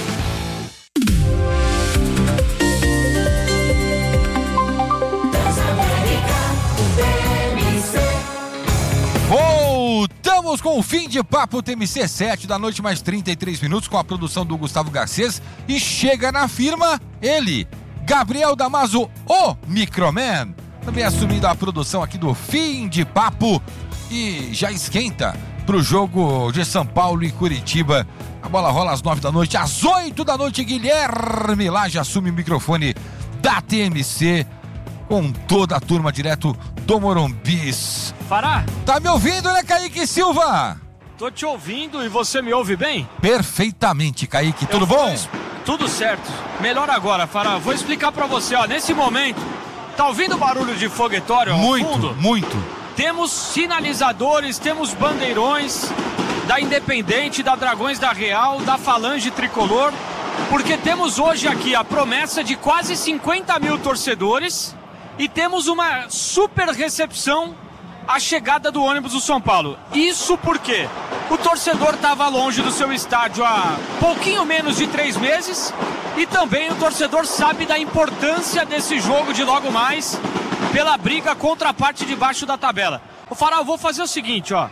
B: Voltamos com o Fim de Papo T M C, sete da noite, mais trinta e três minutos, com a produção do Gustavo Garcês. E chega na firma ele, Gabriel Damaso, o Microman, também assumindo a produção aqui do Fim de Papo. E já esquenta pro jogo de São Paulo e Curitiba. A bola rola às nove da noite, às oito da noite, Guilherme Lage assume o microfone da T M C com toda a turma direto do Morumbis.
J: Fará?
B: Tá me ouvindo, né, Kaique Silva?
J: Tô te ouvindo e você me ouve bem?
B: Perfeitamente, Kaique. Tudo
J: Eu
B: bom?
J: fiz- Tudo certo. Melhor agora, Fará. Vou explicar pra você, ó. Nesse momento, tá ouvindo o barulho de foguetório ao
B: Muito,
J: fundo?
B: muito.
J: Temos sinalizadores, temos bandeirões da Independente, da Dragões da Real, da Falange Tricolor, porque temos hoje aqui a promessa de quase cinquenta mil torcedores e temos uma super recepção à chegada do ônibus do São Paulo. Isso porque o torcedor estava longe do seu estádio há pouquinho menos de três meses e também o torcedor sabe da importância desse jogo de logo mais pela briga contra a parte de baixo da tabela. Ô Fará, eu vou fazer o seguinte, ó.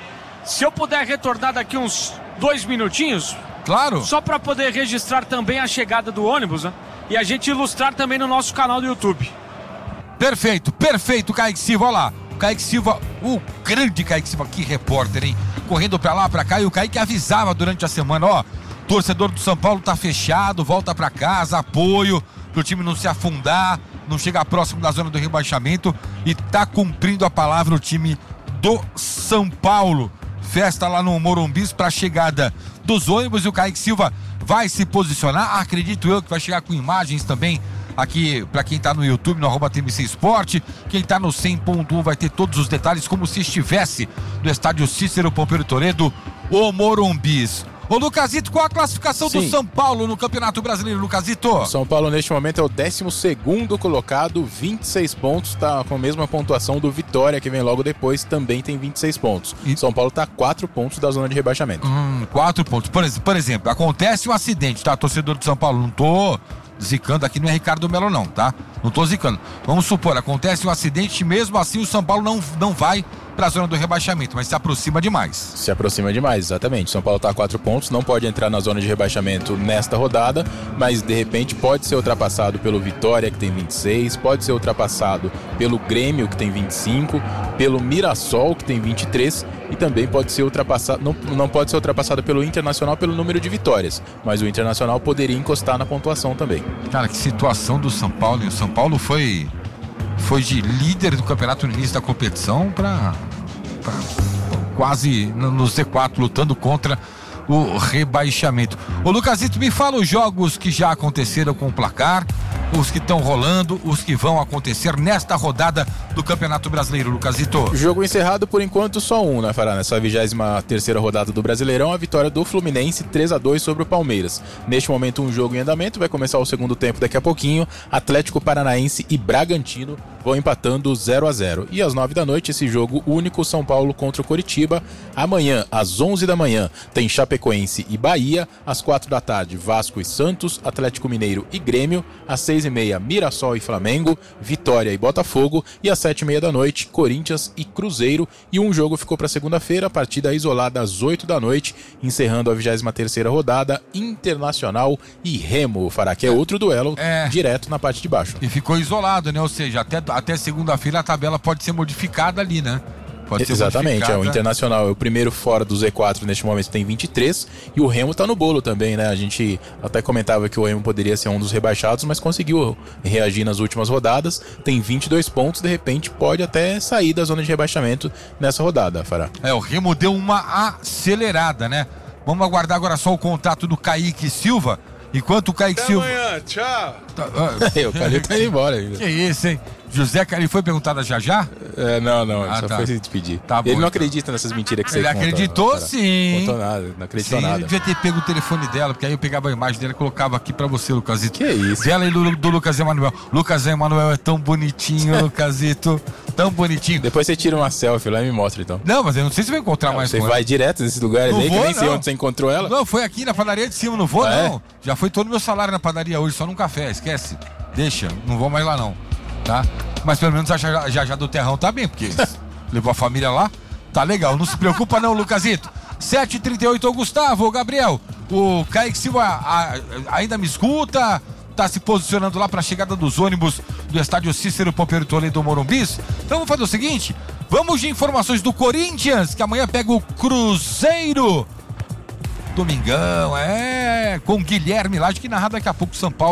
J: Se eu puder retornar daqui uns dois minutinhos...
B: Claro.
J: Só para poder registrar também a chegada do ônibus, né? E a gente ilustrar também no nosso canal do YouTube.
B: Perfeito, perfeito, Kaique Silva. Olha lá, o Kaique Silva, o grande Kaique Silva, que repórter, hein? Correndo pra lá, pra cá, e o Kaique avisava durante a semana, ó, torcedor do São Paulo tá fechado, volta pra casa, apoio, pro time não se afundar, não chegar próximo da zona do rebaixamento, e tá cumprindo a palavra o time do São Paulo. Festa lá no Morumbi pra chegada dos ônibus, e o Kaique Silva vai se posicionar, acredito eu que vai chegar com imagens também aqui para quem tá no YouTube, no arroba T M C Esporte. Quem tá no cem ponto um vai ter todos os detalhes como se estivesse no estádio Cícero Pompeu Toledo, o Morumbis. Ô Lucasito, qual a classificação
D: Sim.
B: do São Paulo no Campeonato Brasileiro, Lucasito?
D: O São Paulo neste momento é o décimo segundo colocado, vinte e seis pontos, tá com a mesma pontuação do Vitória, que vem logo depois, também tem vinte e seis pontos. E São Paulo tá a quatro pontos da zona de rebaixamento.
B: Hum, quatro pontos. Por, ex- por exemplo, acontece um acidente, tá? Torcedor do São Paulo, não tô zicando aqui, não é Ricardo Melo não, tá? Não tô zicando. Vamos supor, acontece um acidente, mesmo assim o São Paulo não, não vai para a zona do rebaixamento, mas se aproxima demais.
D: Se aproxima demais, exatamente. São Paulo está a quatro pontos, não pode entrar na zona de rebaixamento nesta rodada, mas de repente pode ser ultrapassado pelo Vitória, que tem vinte e seis, pode ser ultrapassado pelo Grêmio, que tem vinte e cinco, pelo Mirassol, que tem vinte e três, e também pode ser ultrapassado, não, não pode ser ultrapassado pelo Internacional pelo número de vitórias, mas o Internacional poderia encostar na pontuação também.
B: Cara, que situação do São Paulo, hein? O São Paulo foi, foi de líder do campeonato no início da competição para quase no Z quatro, lutando contra o rebaixamento. Ô Lucasito, me fala os jogos que já aconteceram com o placar, os que estão rolando, os que vão acontecer nesta rodada do Campeonato Brasileiro, Lucasito.
D: Jogo encerrado por enquanto só um, né, Fará? Nessa vigésima terceira rodada do Brasileirão, a vitória do Fluminense três a dois sobre o Palmeiras. Neste momento um jogo em andamento, vai começar o segundo tempo daqui a pouquinho. Atlético Paranaense e Bragantino vão empatando zero a zero. E às nove da noite esse jogo único, São Paulo contra o Coritiba. Amanhã às onze da manhã tem Chapecoense e Bahia. Às quatro da tarde Vasco e Santos, Atlético Mineiro e Grêmio. Às seis e meia Mirassol e Flamengo, Vitória e Botafogo. E às sete e meia da noite Corinthians e Cruzeiro. E um jogo ficou para segunda-feira, partida isolada às oito da noite, encerrando a vigésima terceira rodada, Internacional e Remo, Fará, que é outro duelo
B: É.
D: direto na parte de baixo.
B: E ficou isolado, né? Ou seja, até, até segunda-feira a tabela pode ser modificada ali, né? Pode ser
D: Exatamente, é,
B: modificada.
D: o Internacional é o primeiro fora do Z quatro neste momento, tem vinte e três, e o Remo tá no bolo também, né? A gente até comentava que o Remo poderia ser um dos rebaixados, mas conseguiu reagir nas últimas rodadas, tem vinte e dois pontos, de repente pode até sair da zona de rebaixamento nessa rodada, Fará.
B: É, o Remo deu uma acelerada, né? Vamos aguardar agora só o contato do Kaique Silva. Enquanto o Kaique Silva...
N: Amanhã, tchau.
B: Tá, ah,
D: o Calil tá indo embora ainda.
B: Que isso, hein? José Calil foi perguntado já já?
D: É, não, não, ele
B: Ah,
D: só
B: tá.
D: foi se despedir.
B: Tá bom,
D: ele não
B: então.
D: acredita nessas mentiras que você
B: Ele
D: conta.
B: acreditou
D: Fará.
B: sim.
D: Não contou nada, não acreditou
B: Sim,
D: nada.
B: ele devia ter pego o telefone dela, porque aí eu pegava a imagem dela e colocava aqui pra você, Lucasito.
D: Que isso?
B: Dela e do, do Lucas Emanuel. Lucas Emanuel é tão bonitinho, Lucasito. Tão bonitinho.
D: Depois você tira uma selfie lá e me mostra, então.
B: Não, mas eu não sei se vai encontrar mais
D: Você
B: com
D: vai
B: ela.
D: direto nesses lugares
B: Não
D: aí,
B: vou,
D: que nem sei
B: não.
D: onde você encontrou ela.
B: Não, foi aqui na padaria de cima, não vou
D: Ah,
B: não. Já foi todo o meu salário na padaria hoje, só num café, esquece. Deixa, não vou mais lá não, tá? Mas pelo menos a já, já, já do Terrão tá bem, porque levou a família lá, tá legal. Não se preocupa não, Lucasito. sete e trinta e oito, ô Gustavo, ô Gabriel, o Kaique Silva a, a, ainda me escuta, tá se posicionando lá pra chegada dos ônibus do estádio Cícero Pompeu Toledo Morumbis. Então vamos fazer o seguinte, vamos de informações do Corinthians, que amanhã pega o Cruzeiro. Domingão, é, com Guilherme Laje, que narra daqui a pouco São Paulo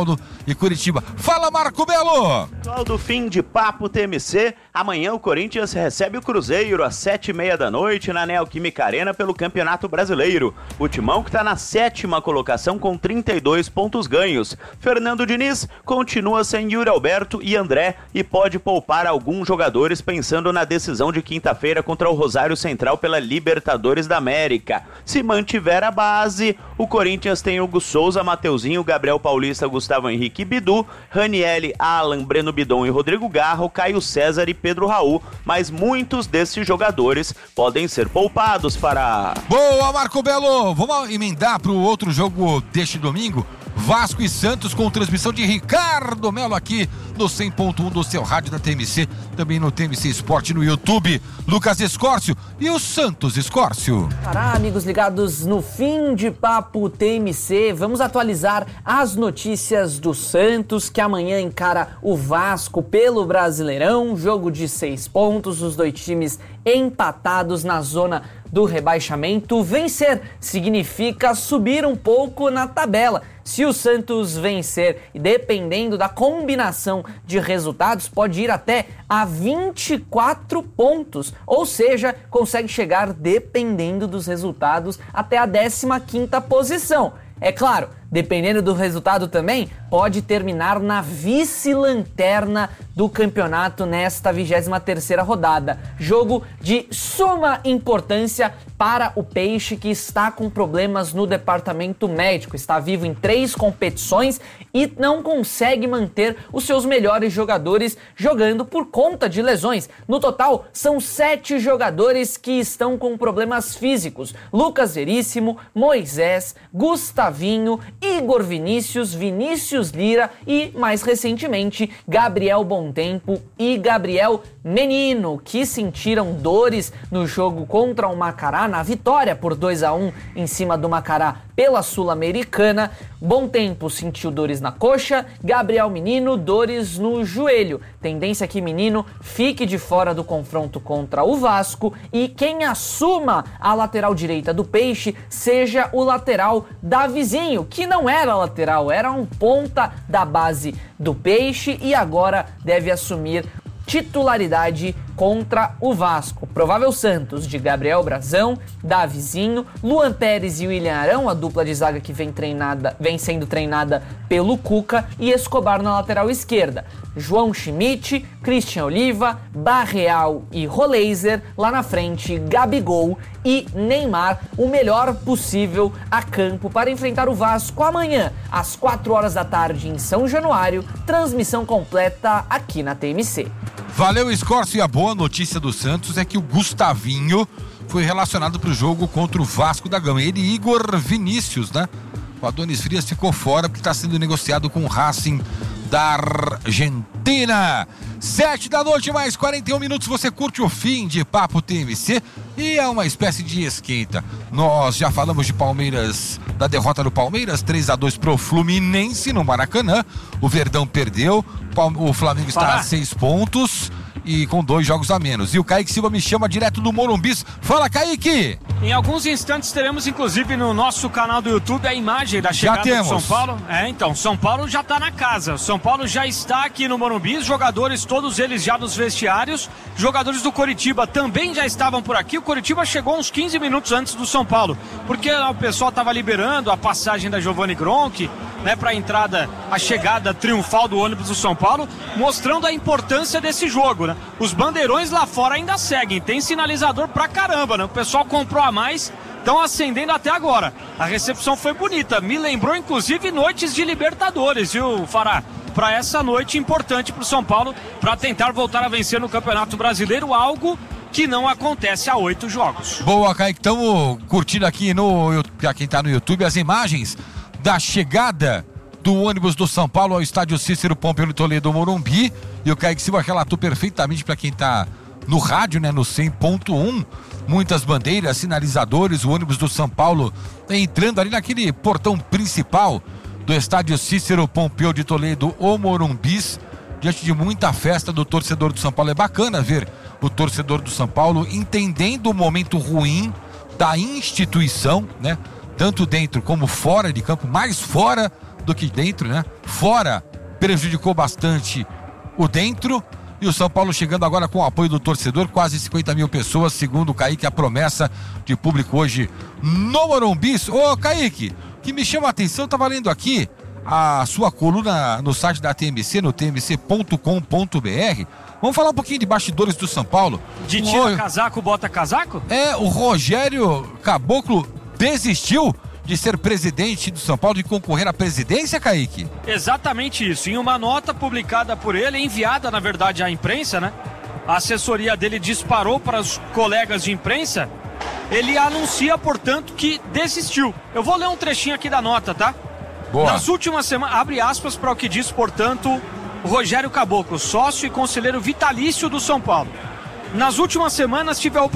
B: e Curitiba. Fala, Marco Belo!
N: Pessoal do Fim de Papo T M C, amanhã o Corinthians recebe o Cruzeiro às sete e meia da noite na Neoquímica Arena pelo Campeonato Brasileiro. O Timão que está na sétima colocação com trinta e dois pontos ganhos. Fernando Diniz continua sem Yuri Alberto e André e pode poupar alguns jogadores pensando na decisão de quinta-feira contra o Rosário Central pela Libertadores da América. Se mantiver a base, o Corinthians tem Hugo Souza, Mateuzinho, Gabriel Paulista, Gustavo Henrique e Bidu, Ranielli, Alan, Breno Bidon e Rodrigo Garro, Caio César e Pedro Raul, mas muitos desses jogadores podem ser poupados para...
B: Boa, Marco Belo! Vamos emendar para o outro jogo deste domingo? Vasco e Santos com transmissão de Ricardo Melo aqui no cem ponto um do seu rádio da T M C, também no T M C Esporte no YouTube. Lucas Escórcio e o Santos Escórcio.
P: Pará, amigos ligados no Fim de Papo T M C, vamos atualizar as notícias do Santos, que amanhã encara o Vasco pelo Brasileirão, jogo de seis pontos, os dois times empatados na zona do rebaixamento. Vencer significa subir um pouco na tabela. Se o Santos vencer, e dependendo da combinação de resultados, pode ir até a vinte e quatro pontos, ou seja, consegue chegar, dependendo dos resultados, até a décima quinta posição. É claro, dependendo do resultado também, pode terminar na vice-lanterna do campeonato nesta vigésima terceira rodada. Jogo de suma importância para o Peixe, que está com problemas no departamento médico. Está vivo em três competições e não consegue manter os seus melhores jogadores jogando por conta de lesões. No total, são sete jogadores que estão com problemas físicos. Lucas Veríssimo, Moisés, Gustavinho, Igor Vinícius, Vinícius Lira e, mais recentemente, Gabriel Bontempo e Gabriel Menino, que sentiram dores no jogo contra o Macará, na vitória por dois a um em cima do Macará pela Sul-Americana. Bontempo sentiu dores na coxa, Gabriel Menino, dores no joelho. Tendência que Menino fique de fora do confronto contra o Vasco e quem assuma a lateral direita do Peixe seja o lateral Davizinho, que não era lateral, era um ponta da base do Peixe e agora deve assumir titularidade contra o Vasco. Provável Santos de Gabriel Brazão, Davizinho, Luan Pérez e William Arão, a dupla de zaga que vem, treinada, vem sendo treinada pelo Cuca, e Escobar na lateral esquerda. João Schmidt, Christian Oliva, Barreal e Roleiser, lá na frente Gabigol e Neymar, o melhor possível a campo para enfrentar o Vasco amanhã, às quatro horas da tarde em São Januário, transmissão completa aqui na T M C.
B: Valeu, Escórcio, e a boa notícia do Santos é que o Gustavinho foi relacionado para o jogo contra o Vasco da Gama. Ele e Igor Vinícius, né? O Adonis Frias ficou fora porque está sendo negociado com o Racing da Argentina. Sete da noite, mais quarenta e um minutos, você curte o Fim de Papo T M C e é uma espécie de esquenta. Nós já falamos de Palmeiras, da derrota do Palmeiras, três a dois pro Fluminense no Maracanã. O Verdão perdeu, o Flamengo está a seis pontos e com dois jogos a menos. E o Kaique Silva me chama direto do Morumbi. Fala, Kaique!
J: Em alguns instantes teremos, inclusive, no nosso canal do YouTube, a imagem da chegada do São Paulo. É, então, São Paulo já está na casa. São Paulo já está aqui no Morumbi. Os jogadores, todos eles já nos vestiários. Jogadores do Coritiba também já estavam por aqui. O Coritiba chegou uns quinze minutos antes do São Paulo, porque o pessoal estava liberando a passagem da Giovanni Gronchi, né, para a entrada, a chegada triunfal do ônibus do São Paulo, mostrando a importância desse jogo, né? Os bandeirões lá fora ainda seguem, tem sinalizador pra caramba, né? O pessoal comprou a mais, estão acendendo até agora. A recepção foi bonita, me lembrou inclusive noites de Libertadores, viu, Fará? Para essa noite importante pro São Paulo, para tentar voltar a vencer no Campeonato Brasileiro, algo que não acontece há oito jogos.
B: Boa, Kaique, estamos curtindo aqui no, pra quem tá no YouTube, as imagens da chegada do ônibus do São Paulo ao estádio Cícero Pompeu de Toledo, Morumbi. E o Kaique Silva relatou perfeitamente para quem tá no rádio, né, no cem ponto um. Muitas bandeiras, sinalizadores, o ônibus do São Paulo entrando ali naquele portão principal do estádio Cícero Pompeu de Toledo, o Morumbi, diante de muita festa do torcedor do São Paulo. É bacana ver o torcedor do São Paulo entendendo o momento ruim da instituição, né? Tanto dentro como fora de campo, mais fora do que dentro, né? Fora prejudicou bastante o dentro. E o São Paulo chegando agora com o apoio do torcedor, quase cinquenta mil pessoas, segundo o Kaique, a promessa de público hoje no Morumbi. Ô, Kaique, o que me chama a atenção, tá valendo aqui a sua coluna no site da T M C, no t m c ponto com ponto b r. Vamos falar um pouquinho de bastidores do São Paulo.
J: De tira casaco, bota casaco?
B: É, o Rogério Caboclo desistiu de ser presidente do São Paulo, de concorrer à presidência, Kaique?
J: Exatamente isso. Em uma nota publicada por ele, enviada, na verdade, à imprensa, né? A assessoria dele disparou para os colegas de imprensa. Ele anuncia, portanto, que desistiu. Eu vou ler um trechinho aqui da nota, tá?
B: Boa.
J: Nas últimas semanas, abre aspas para o que diz, portanto, o Rogério Caboclo, sócio e conselheiro vitalício do São Paulo. Nas últimas semanas tive a oportunidade